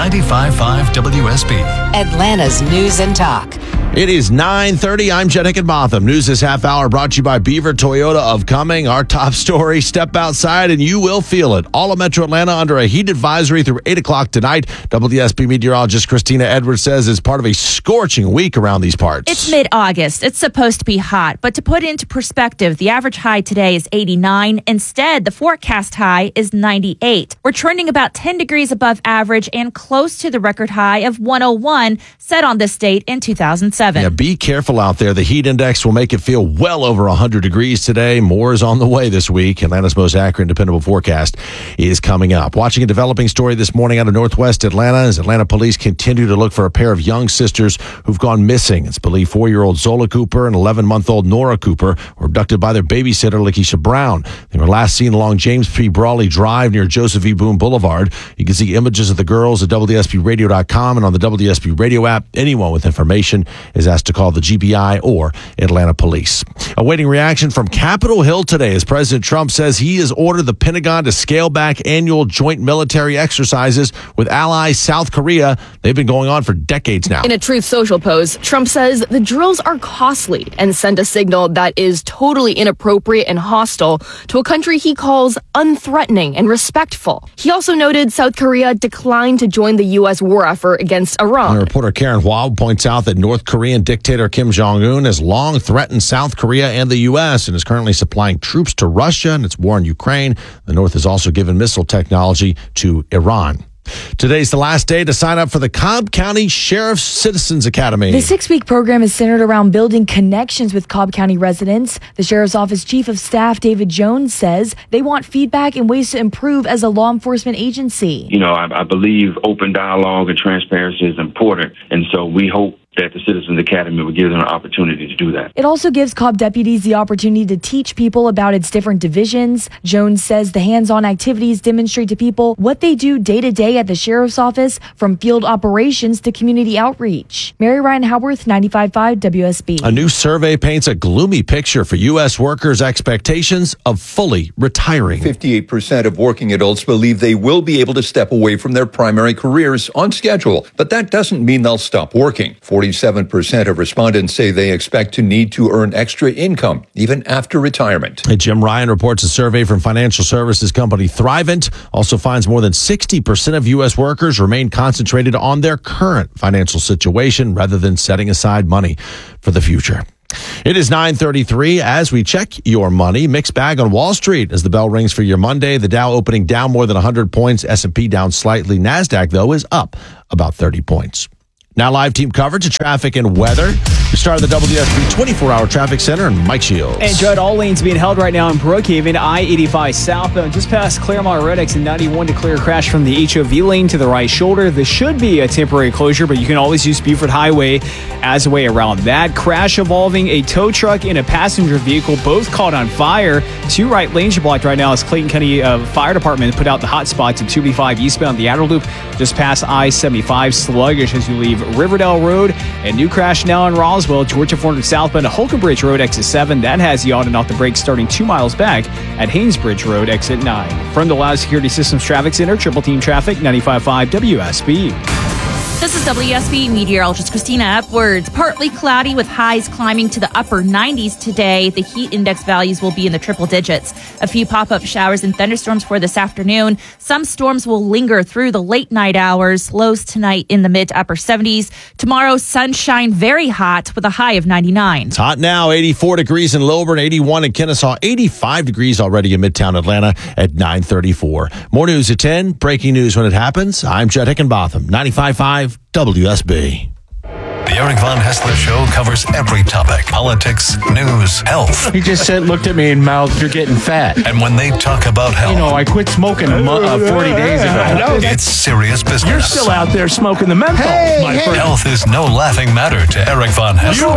Speaker 7: 95.5 WSB.
Speaker 6: Atlanta's News and Talk.
Speaker 9: It is 9:30. I'm Jen Hickenbotham. News this half hour brought to you by Beaver Toyota of Cumming. Our top story, step outside and you will feel it. All of Metro Atlanta under a heat advisory through 8 o'clock tonight. WSB meteorologist Christina Edwards says it's part of a scorching week around these parts.
Speaker 10: It's mid-August. It's supposed to be hot. But to put into perspective, the average high today is 89. Instead, the forecast high is 98. We're trending about 10 degrees above average and close to the record high of 101 set on this date in 2007.
Speaker 9: Yeah, be careful out there. The heat index will make it feel well over 100 degrees today. More is on the way this week. Atlanta's most accurate and dependable forecast is coming up. Watching a developing story this morning out of Northwest Atlanta as Atlanta police continue to look for a pair of young sisters who've gone missing. It's believed 4-year-old Zola Cooper and 11-month-old Nora Cooper were abducted by their babysitter, Lakeisha Brown. They were last seen along James P. Brawley Drive near Joseph E. Boone Boulevard. You can see images of the girls at WSBRadio.com and on the WSB Radio app. Anyone with information is asked to call the GBI or Atlanta Police. Awaiting reaction from Capitol Hill today as President Trump says he has ordered the Pentagon to scale back annual joint military exercises with ally South Korea. They've been going on for decades now.
Speaker 11: In a Truth Social post, Trump says the drills are costly and send a signal that is totally inappropriate and hostile to a country he calls unthreatening and respectful. He also noted South Korea declined to join the U.S. war effort against Iran.
Speaker 9: And reporter Karen Hua points out that North Korean dictator Kim Jong-un has long threatened South Korea and the U.S. and is currently supplying troops to Russia in its war in Ukraine. The North has also given missile technology to Iran. Today's the last day to sign up for the Cobb County Sheriff's Citizens Academy.
Speaker 12: The 6-week program is centered around building connections with Cobb County residents. The Sheriff's Office Chief of Staff, David Jones, says they want feedback and ways to improve as a law enforcement agency.
Speaker 13: I believe open dialogue and transparency is important, and so we hope that the Citizens Academy will give them an opportunity to do that.
Speaker 12: It also gives Cobb deputies the opportunity to teach people about its different divisions. Jones says the hands-on activities demonstrate to people what they do day to day at the Sheriff's Office, from field operations to community outreach. Mary Ryan Howarth, 95.5 WSB.
Speaker 9: A new survey paints a gloomy picture for U.S. workers' expectations of fully retiring.
Speaker 16: 58% of working adults believe they will be able to step away from their primary careers on schedule, but that doesn't mean they'll stop working. 47% of respondents say they expect to need to earn extra income even after retirement.
Speaker 9: Jim Ryan reports a survey from financial services company Thrivent also finds more than 60% of U.S. workers remain concentrated on their current financial situation rather than setting aside money for the future. It is 9:33 as we check your money. Mixed bag on Wall Street as the bell rings for your Monday. The Dow opening down more than 100 points. S&P down slightly. NASDAQ, though, is up about 30 points. Now live team coverage of traffic and weather. We start at the WSB 24-hour traffic center and Mike Shields.
Speaker 1: And Judd, all lanes being held right now in Brookhaven, I-85 southbound, just past Claremont Red X and 91 to clear a crash from the HOV lane to the right shoulder. This should be a temporary closure, but you can always use Buford Highway as a way around that. Crash involving a tow truck and a passenger vehicle, both caught on fire. 2 right lanes are blocked right now as Clayton County Fire Department put out the hot spots at 285 eastbound, the outer loop, just past I-75, sluggish as you leave Riverdale Road. And new crash now in Roswell, Georgia 400 southbound to Holcomb Bridge Road, exit 7. That has you on and off the brakes starting 2 miles back at Haynesbridge Road, exit 9. From the Loud Security Systems Traffic Center, Triple Team Traffic, 95.5 WSB.
Speaker 10: This is WSB meteorologist Christina Epworth. Partly cloudy with highs climbing to the upper 90s today. The heat index values will be in the triple digits. A few pop-up showers and thunderstorms for this afternoon. Some storms will linger through the late night hours. Lows tonight in the mid to upper 70s. Tomorrow, sunshine, very hot with a high of 99.
Speaker 9: It's hot now, 84 degrees in Lilburn, 81 in Kennesaw, 85 degrees already in Midtown Atlanta at 9:34. More news at 10. Breaking news when it happens. I'm Judd Hickenbotham, 95.5 WSB.
Speaker 7: The Eric Von Hessler Show covers every topic. Politics, news, health.
Speaker 14: He just looked at me and mouthed, "You're getting fat."
Speaker 7: And when they talk about health...
Speaker 14: You know, I quit smoking 40 days ago.
Speaker 7: It's serious business.
Speaker 14: You're still out there smoking the menthol, my friend.
Speaker 7: Health is no laughing matter to Eric Von Hessler.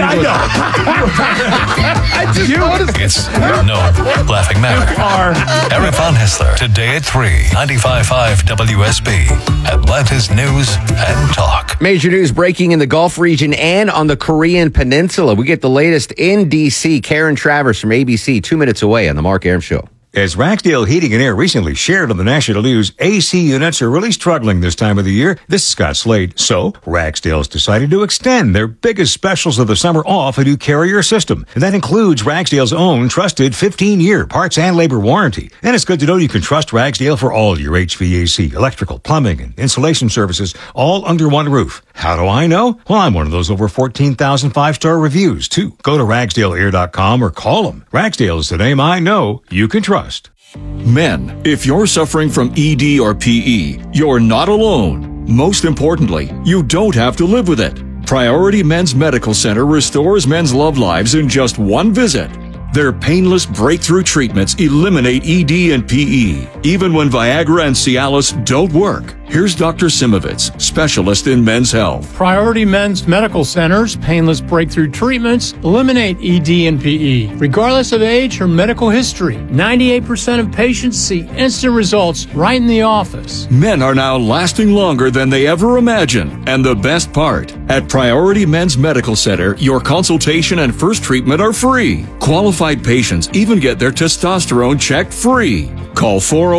Speaker 14: I just noticed.
Speaker 7: It's no laughing matter. Eric Von Hessler, today at 3, 95.5 WSB. Atlanta's News and Talk.
Speaker 2: Major news breaking in the Gulf region and on the Korean Peninsula. We get the latest in D.C. Karen Travers from ABC, 2 minutes away on the Mark Arum Show.
Speaker 17: As Ragsdale Heating and Air recently shared on the national news, AC units are really struggling this time of the year. This is Scott Slade. So, Ragsdale's decided to extend their biggest specials of the summer off a new Carrier system. And that includes Ragsdale's own trusted 15-year parts and labor warranty. And it's good to know you can trust Ragsdale for all your HVAC, electrical, plumbing, and insulation services, all under one roof. How do I know? Well, I'm one of those over 14,000 five-star reviews, too. Go to RagsdaleAir.com or call them. Ragsdale is the name I know you can trust.
Speaker 18: Men, if you're suffering from ED or PE, you're not alone. Most importantly, you don't have to live with it. Priority Men's Medical Center restores men's love lives in just one visit. Their painless breakthrough treatments eliminate ED and PE, even when Viagra and Cialis don't work. Here's Dr. Simovitz, specialist in men's health.
Speaker 19: Priority Men's Medical Center's painless breakthrough treatments eliminate ED and PE, regardless of age or medical history. 98% of patients see instant results right in the office.
Speaker 18: Men are now lasting longer than they ever imagined. And the best part, at Priority Men's Medical Center, your consultation and first treatment are free. Qualified patients even get their testosterone checked free. Call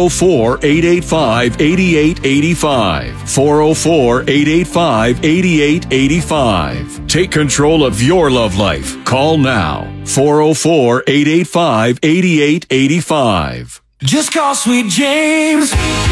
Speaker 18: 404-885-8885. 404-885-8885. Take control of your love life. Call now. 404-885-8885.
Speaker 20: Just call Sweet James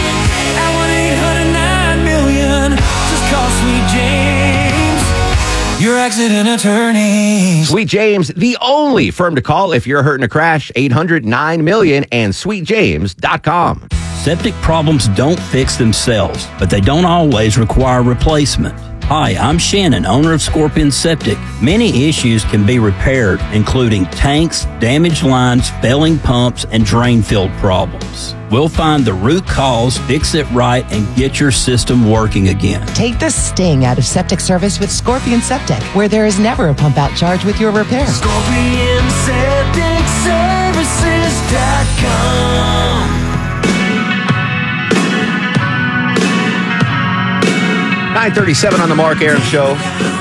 Speaker 20: at 1-800-9-million. Just call Sweet James, your accident attorney.
Speaker 2: Sweet James, the only firm to call if you're hurt in a crash. 800-9-million and sweetjames.com.
Speaker 21: Septic problems don't fix themselves, but they don't always require replacement. Hi, I'm Shannon, owner of Scorpion Septic. Many issues can be repaired, including tanks, damaged lines, failing pumps, and drain field problems. We'll find the root cause, fix it right, and get your system working again.
Speaker 32: Take the sting out of septic service with Scorpion Septic, where there is never a pump out charge with your repair.
Speaker 20: ScorpionSepticServices.com.
Speaker 2: 9:37 on the Mark Arum Show.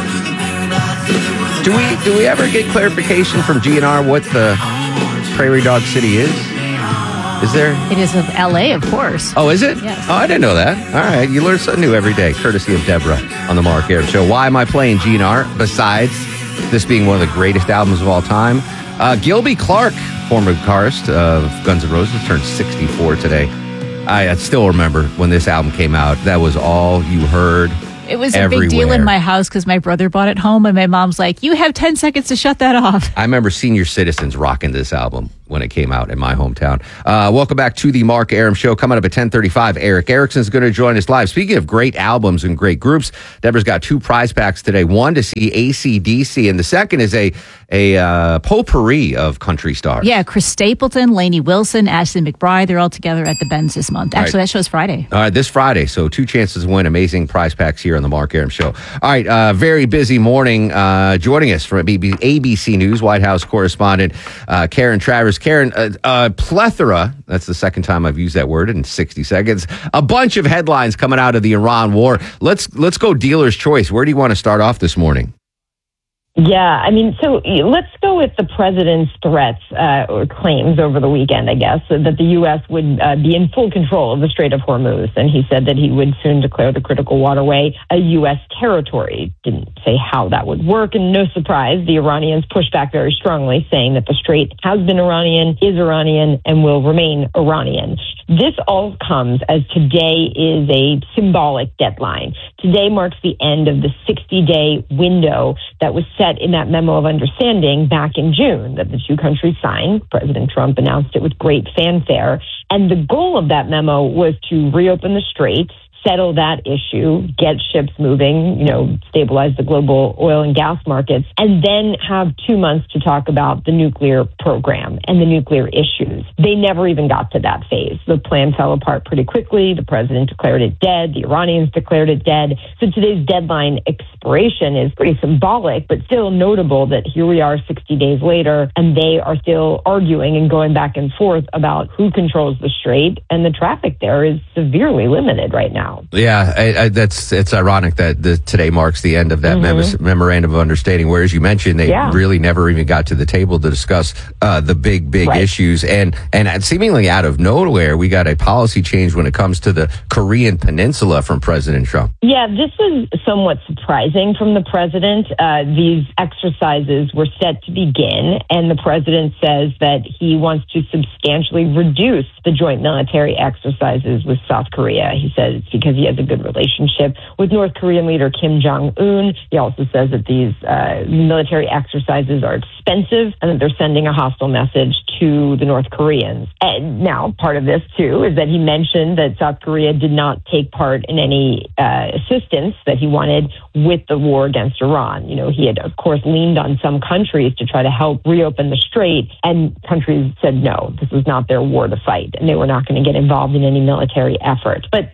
Speaker 2: Do we ever get clarification from GNR what the Prairie Dog City is? Is there?
Speaker 3: It is of LA, of course.
Speaker 2: Oh, is it?
Speaker 3: Yes.
Speaker 2: Oh, I didn't know that. All right, you learn something new every day, courtesy of Deborah on the Mark Arum Show. Why am I playing GNR? Besides this being one of the greatest albums of all time, Gilby Clarke, former guitarist of Guns N' Roses, turned 64 today. I still remember when this album came out. That was all you heard.
Speaker 3: It was a big deal in
Speaker 2: everywhere.
Speaker 3: my house because my brother bought it home, and my mom's like, "You have 10 seconds to shut that off."
Speaker 2: I remember senior citizens rocking this album when it came out in my hometown. Welcome back to the Mark Arum Show. Coming up at 10:35, Eric Erickson's going to join us live. Speaking of great albums and great groups, Deborah's got 2 prize packs today. One to see AC/DC, and the second is a potpourri of country stars.
Speaker 3: Yeah, Chris Stapleton, Lainey Wilson, Ashley McBride, they're all together at the Benz this month. Actually, that show's Friday.
Speaker 2: All right, this Friday. So 2 chances to win amazing prize packs here on the Mark Arum Show. All right, very busy morning. Joining us from ABC News, White House correspondent Karen Travers. Karen, plethora, that's the second time I've used that word in 60 seconds, a bunch of headlines coming out of the Iran war. Let's go dealer's choice. Where do you want to start off this morning?
Speaker 5: Yeah, I mean, so let's go with the president's threats or claims over the weekend, I guess, that the U.S. would be in full control of the Strait of Hormuz. And he said that he would soon declare the critical waterway a U.S. territory. Didn't say how that would work. And no surprise, the Iranians pushed back very strongly, saying that the strait has been Iranian, is Iranian, and will remain Iranian. This all comes as today is a symbolic deadline. Today marks the end of the 60-day window that was set in that memo of understanding back in June that the 2 countries signed. President Trump announced it with great fanfare. And the goal of that memo was to reopen the strait, settle that issue, get ships moving, stabilize the global oil and gas markets, and then have 2 months to talk about the nuclear program and the nuclear issues. They never even got to that phase. The plan fell apart pretty quickly. The president declared it dead. The Iranians declared it dead. So today's deadline expiration is pretty symbolic, but still notable that here we are 60 days later, and they are still arguing and going back and forth about who controls the strait, and the traffic there is severely limited right now.
Speaker 2: Yeah, it's ironic that today marks the end of that memorandum of understanding. Whereas you mentioned they really never even got to the table to discuss the big issues, and seemingly out of nowhere, we got a policy change when it comes to the Korean Peninsula from President Trump.
Speaker 5: Yeah, this was somewhat surprising from the president. These exercises were set to begin, and the president says that he wants to substantially reduce the joint military exercises with South Korea. He says it's because he has a good relationship with North Korean leader Kim Jong-un. He also says that these military exercises are expensive and that they're sending a hostile message to the North Koreans. And now, part of this, too, is that he mentioned that South Korea did not take part in any assistance that he wanted with the war against Iran. He had, of course, leaned on some countries to try to help reopen the strait, and countries said no, this was not their war to fight, and they were not going to get involved in any military effort. But,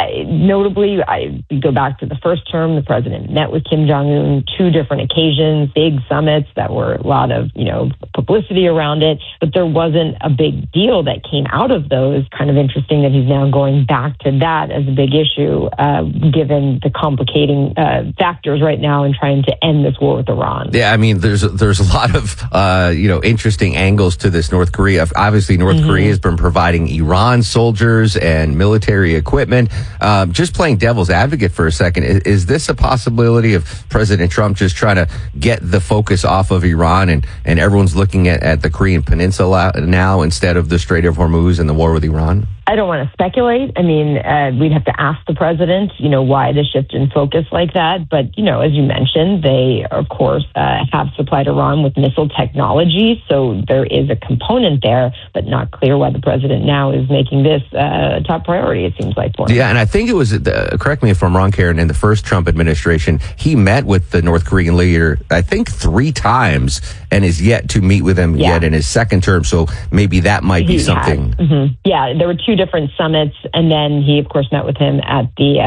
Speaker 5: notably, we go back to the first term, the president met with Kim Jong-un 2 different occasions, big summits that were a lot of, publicity around it, but there wasn't a big deal that came out of those. Kind of interesting that he's now going back to that as a big issue, given the complicating factors right now in trying to end this war with Iran.
Speaker 2: Yeah, I mean, there's a lot of, interesting angles to this North Korea. Obviously, North Korea has been providing Iran soldiers and military equipment. Just playing devil's advocate for a second, is this a possibility of President Trump just trying to get the focus off of Iran and everyone's looking at the Korean Peninsula now instead of the Strait of Hormuz and the war with Iran?
Speaker 5: I don't want to speculate. I mean, we'd have to ask the president, why the shift in focus like that. But, as you mentioned, they, of course, have supplied Iran with missile technology. So there is a component there, but not clear why the president now is making this a top priority, it seems like. For him.
Speaker 2: Yeah, and I think it was, correct me if I'm wrong, Karen, in the first Trump administration, he met with the North Korean leader, I think 3 times, and is yet to meet with him yet in his second term. So maybe that might be something.
Speaker 5: Yeah, there were 2 different summits, and then he, of course, met with him at the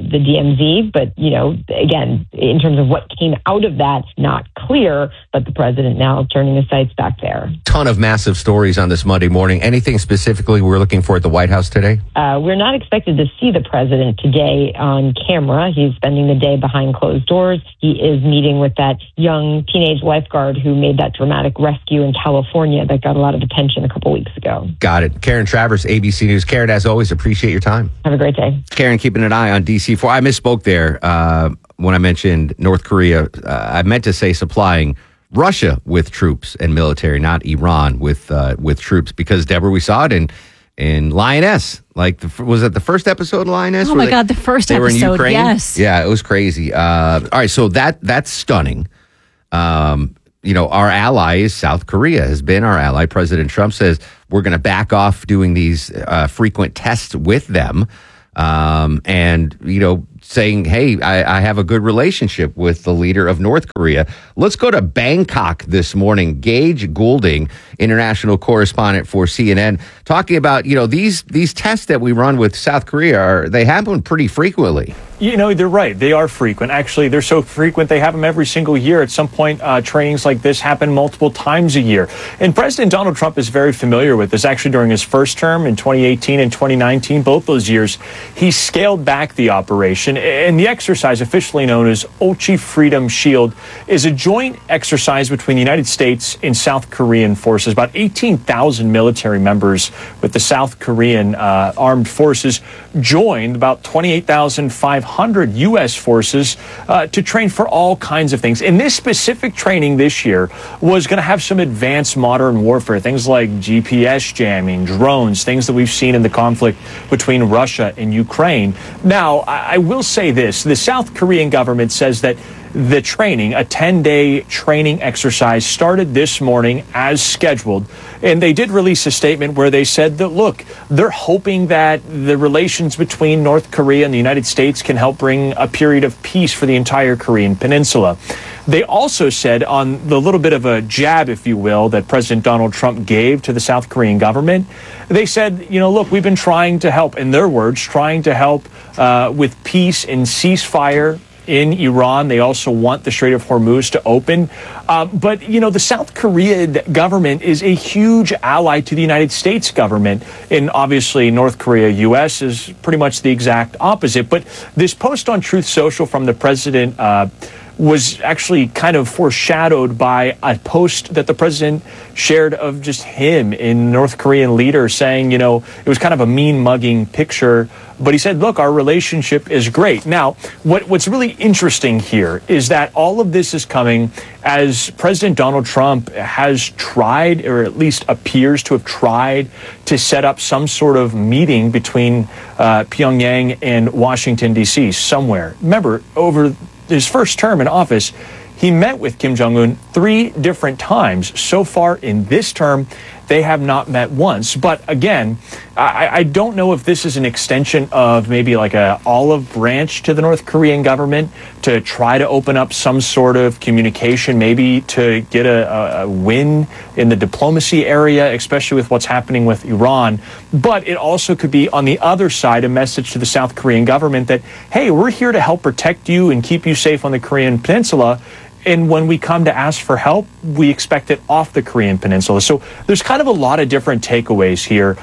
Speaker 5: DMZ. But, again, in terms of what came out of that, not clear, but the president now turning his sights back there.
Speaker 2: Ton of massive stories on this Monday morning. Anything specifically we're looking for at the White House today?
Speaker 5: We're not expected to see the president today on camera. He's spending the day behind closed doors. He is meeting with that young teenage lifeguard who made that dramatic rescue in California that got a lot of attention a couple weeks ago.
Speaker 2: Got it. Karen Travers, ABC News. Karen, as always, appreciate your time.
Speaker 5: Have a great day.
Speaker 2: Karen, keeping an eye on DC4. I misspoke there when I mentioned North Korea. I meant to say supplying Russia with troops and military, not Iran with troops, because, Deborah, we saw it in in Lioness. Like, was it the first episode of Lioness?
Speaker 3: Oh my God, the first
Speaker 2: they were in
Speaker 3: episode,
Speaker 2: Ukraine?
Speaker 3: yes.
Speaker 2: Yeah, it was crazy. All right, so that's stunning. Our ally is South Korea, has been our ally. President Trump says we're going to back off doing these frequent tests with them. Saying, hey, I have a good relationship with the leader of North Korea. Let's go to Bangkok this morning. Gage Goulding, international correspondent for CNN, talking about, these tests that we run with South Korea, they happen pretty frequently.
Speaker 4: They're right. They are frequent. Actually, they're so frequent, they have them every single year. At some point, trainings like this happen multiple times a year. And President Donald Trump is very familiar with this. Actually, during his first term in 2018 and 2019, both those years, he scaled back the operation. And the exercise, officially known as Ulchi Freedom Shield, is a joint exercise between the United States and South Korean forces. About 18,000 military members with the South Korean armed forces joined about 28,500 U.S. forces to train for all kinds of things. And this specific training this year was going to have some advanced modern warfare, things like GPS jamming, drones, things that we've seen in the conflict between Russia and Ukraine. Now, I will say this. The South Korean government says that the training, a 10-day training exercise, started this morning as scheduled. And they did release a statement where they said that, look, they're hoping that the relations between North Korea and the United States can help bring a period of peace for the entire Korean peninsula. They also said, on the little bit of a jab, if you will, that President Donald Trump gave to the South Korean government, they said, look, we've been trying to help, in their words, trying to help with peace and ceasefire in Iran. They also want the Strait of Hormuz to open. But the South Korean government is a huge ally to the United States government. And obviously, North Korea, U.S. is pretty much the exact opposite. But this post on Truth Social from the president was actually kind of foreshadowed by a post that the president shared of just him and North Korean leader saying, it was kind of a mean mugging picture. But he said, look, our relationship is great. Now, what's really interesting here is that all of this is coming as President Donald Trump has tried, or at least appears to have tried, to set up some sort of meeting between Pyongyang and Washington, D.C. somewhere. Remember, over his first term in office, he met with Kim Jong-un 3 different times. So far in this term, they have not met once. But again, I don't know if this is an extension of maybe like a olive branch to the North Korean government to try to open up some sort of communication, maybe to get a win in the diplomacy area, especially with what's happening with Iran. But it also could be, on the other side, a message to the South Korean government that, hey, we're here to help protect you and keep you safe on the Korean Peninsula. And when we come to ask for help, we expect it off the Korean Peninsula. So there's kind of a lot of different takeaways here.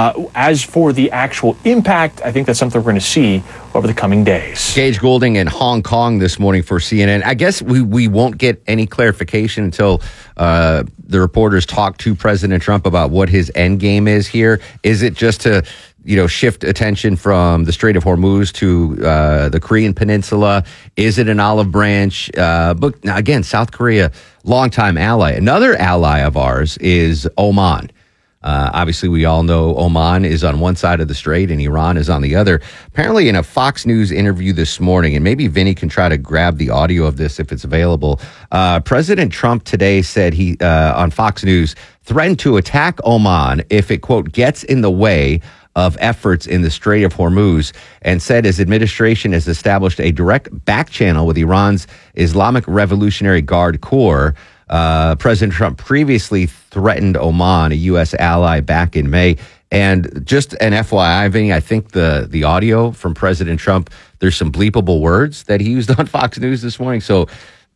Speaker 4: As for the actual impact, I think that's something we're going to see over the coming days.
Speaker 2: Gage Goulding in Hong Kong this morning for CNN. I guess we won't get any clarification until the reporters talk to President Trump about what his end game is here. Is it just to shift attention from the Strait of Hormuz to the Korean Peninsula? Is it an olive branch? But again, South Korea, longtime ally. Another ally of ours is Oman. Obviously, we all know Oman is on one side of the strait and Iran is on the other. Apparently, in a Fox News interview this morning, and maybe Vinny can try to grab the audio of this if it's available, President Trump today said he, on Fox News, threatened to attack Oman if it, quote, gets in the way of efforts in the Strait of Hormuz, and said his administration has established a direct back channel with Iran's Islamic Revolutionary Guard Corps. President Trump previously threatened Oman, a U.S. ally, back in May. And just an FYI, Vinny, I think the audio from President Trump, there's some bleepable words that he used on Fox News this morning. So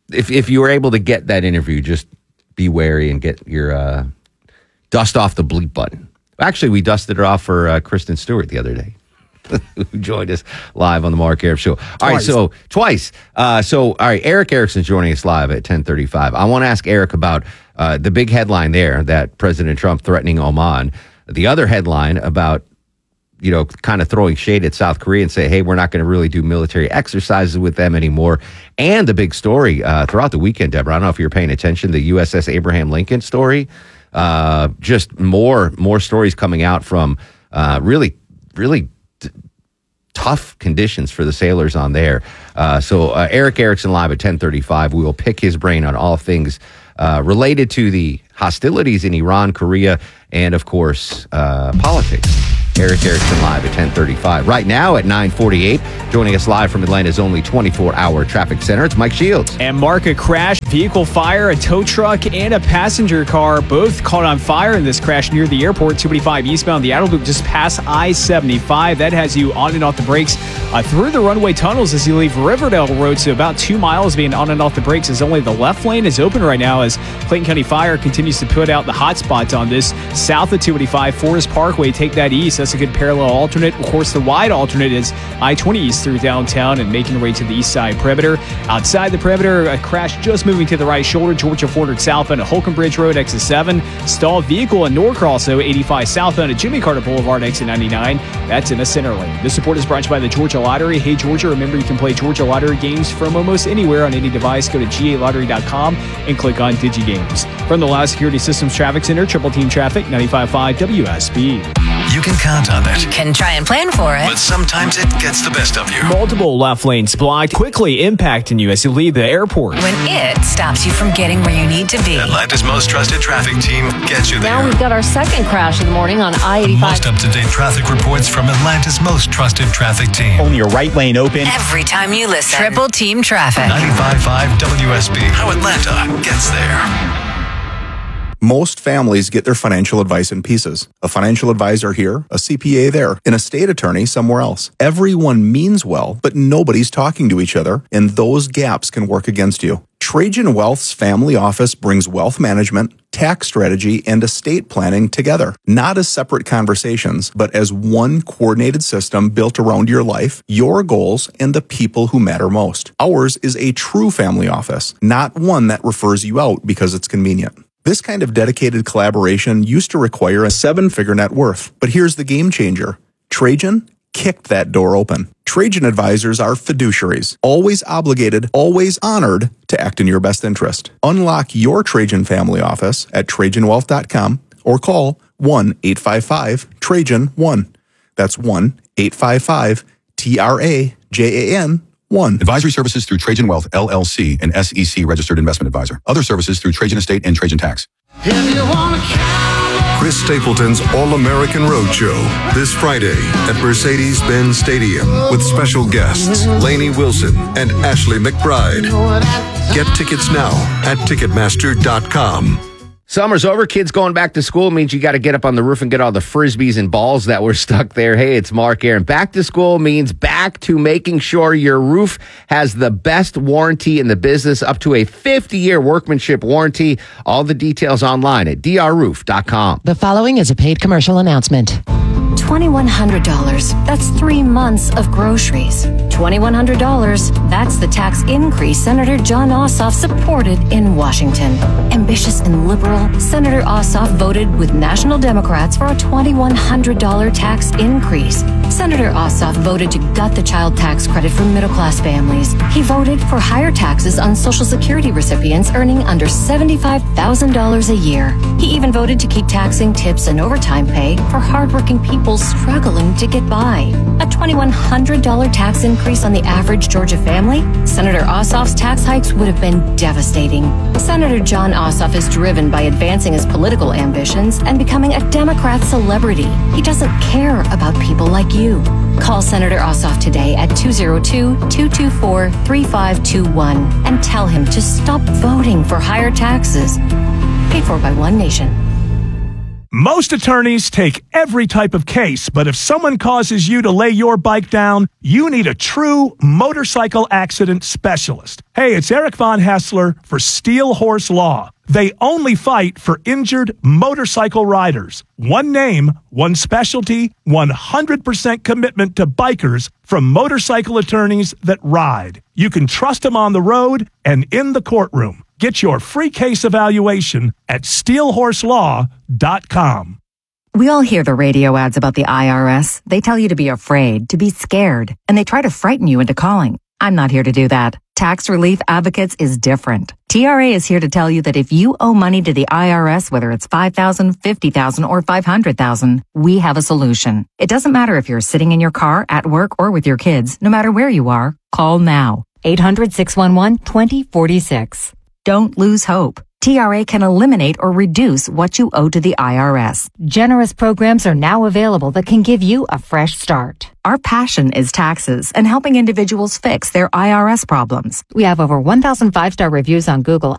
Speaker 2: if you were able to get that interview, just be wary and get your dust off the bleep button. Actually, we dusted it off for Kristen Stewart the other day, who joined us live on the Mark Arum Show. All right, so twice. All right, Eric Erickson's joining us live at 10:35. I want to ask Eric about the big headline there, that President Trump threatening Oman. The other headline about, kind of throwing shade at South Korea and say, hey, we're not going to really do military exercises with them anymore. And the big story throughout the weekend, Deborah, I don't know if you're paying attention, the USS Abraham Lincoln story. Just more stories coming out from really tough conditions for the sailors on there. So Eric Erickson live at 10:35. We will pick his brain on all things related to the hostilities in Iran, Korea, and of course, politics. Eric Erickson live at 10:35. Right now at 9:48, joining us live from Atlanta's only 24-hour traffic center, it's Mike Shields.
Speaker 1: And Mark, a crash, vehicle fire, a tow truck, and a passenger car both caught on fire in this crash near the airport, 285 eastbound, the outer loop just past I-75. That has you on and off the brakes through the runway tunnels as you leave Riverdale Road, so about 2 miles being on and off the brakes as only the left lane is open right now as Clayton County Fire continues to put out the hot spots on this. South of 285, Forest Parkway, take that east. That's a good parallel alternate. Of course, the wide alternate is I-20 east through downtown and making their way to the east side perimeter. Outside the perimeter, a crash just moving to the right shoulder, Georgia Fordard southbound at Holcomb Bridge Road, exit 7. Stalled vehicle in Norcross, 85 southbound at Jimmy Carter Boulevard, exit 99. That's in the center lane. This support is brought to you by the Georgia Lottery. Hey, Georgia, remember you can play Georgia Lottery games from almost anywhere on any device. Go to GALottery.com and click on DigiGames. From the Loud Security Systems Traffic Center, Triple Team Traffic, 95.5 WSB.
Speaker 7: You can count on it.
Speaker 8: Can try and plan for it.
Speaker 7: But sometimes it gets the best of you.
Speaker 1: Multiple left lanes blocked, quickly impacting you as you leave the airport.
Speaker 8: When it stops you from getting where you need to be.
Speaker 7: Atlanta's most trusted traffic team gets you there.
Speaker 15: Now we've got our second crash of the morning on I-85.
Speaker 7: Most up-to-date traffic reports from Atlanta's most trusted traffic team.
Speaker 22: Only your right lane open.
Speaker 8: Every time you listen. Triple Team Traffic.
Speaker 7: 95.5 WSB. How Atlanta gets there.
Speaker 23: Most families get their financial advice in pieces. A financial advisor here, a CPA there, and a state attorney somewhere else. Everyone means well, but nobody's talking to each other, and those gaps can work against you. Trajan Wealth's family office brings wealth management, tax strategy, and estate planning together, not as separate conversations, but as one coordinated system built around your life, your goals, and the people who matter most. Ours is a true family office, not one that refers you out because it's convenient. This kind of dedicated collaboration used to require a 7-figure net worth, but here's the game changer. Trajan kicked that door open. Trajan advisors are fiduciaries, always obligated, always honored to act in your best interest. Unlock your Trajan family office at TrajanWealth.com or call 1-855-TRAJAN-1. That's 1-855-TRAJAN-1.
Speaker 24: Advisory services through Trajan Wealth, LLC, an SEC registered investment advisor. Other services through Trajan Estate and Trajan Tax.
Speaker 25: Chris Stapleton's All-American Roadshow this Friday at Mercedes-Benz Stadium with special guests Lainey Wilson and Ashley McBride. Get tickets now at Ticketmaster.com.
Speaker 2: Summer's over. Kids going back to school means you got to get up on the roof and get all the frisbees and balls that were stuck there. Hey, it's Mark Aaron. Back to school means back to making sure your roof has the best warranty in the business, up to a 50-year workmanship warranty. All the details online at drroof.com.
Speaker 32: The following is a paid commercial announcement.
Speaker 15: $2,100. That's 3 months of groceries. $2,100. That's the tax increase Senator Jon Ossoff supported in Washington. Ambitious and liberal, Senator Ossoff voted with national Democrats for a $2,100 tax increase. Senator Ossoff voted to gut the child tax credit for middle-class families. He voted for higher taxes on Social Security recipients earning under $75,000 a year. He even voted to keep taxing tips and overtime pay for hardworking people struggling to get by. A $2,100 tax increase on the average Georgia family? Senator Ossoff's tax hikes would have been devastating. Senator Jon Ossoff is driven by advancing his political ambitions and becoming a Democrat celebrity. He doesn't care about people like you. Call Senator Ossoff today at 202-224-3521 and tell him to stop voting for higher taxes. Paid for by One Nation.
Speaker 26: Most attorneys take every type of case, but if someone causes you to lay your bike down, you need a true motorcycle accident specialist. Hey, it's Eric Von Hassler for Steel Horse Law. They only fight for injured motorcycle riders. One name, one specialty, 100% commitment to bikers from motorcycle attorneys that ride. You can trust them on the road and in the courtroom. Get your free case evaluation at steelhorselaw.com.
Speaker 27: We all hear the radio ads about the IRS. They tell you to be afraid, to be scared, and they try to frighten you into calling. I'm not here to do that. Tax Relief Advocates is different. TRA is here to tell you that if you owe money to the IRS, whether it's $5,000, $50,000, or $500,000, we have a solution. It doesn't matter if you're sitting in your car, at work, or with your kids. No matter where you are, call now. 800-611-2046. Don't lose hope. TRA can eliminate or reduce what you owe to the IRS.
Speaker 15: Generous programs are now available that can give you a fresh start.
Speaker 27: Our passion is taxes and helping individuals fix their IRS problems.
Speaker 15: We have over 1,000 5-star reviews on Google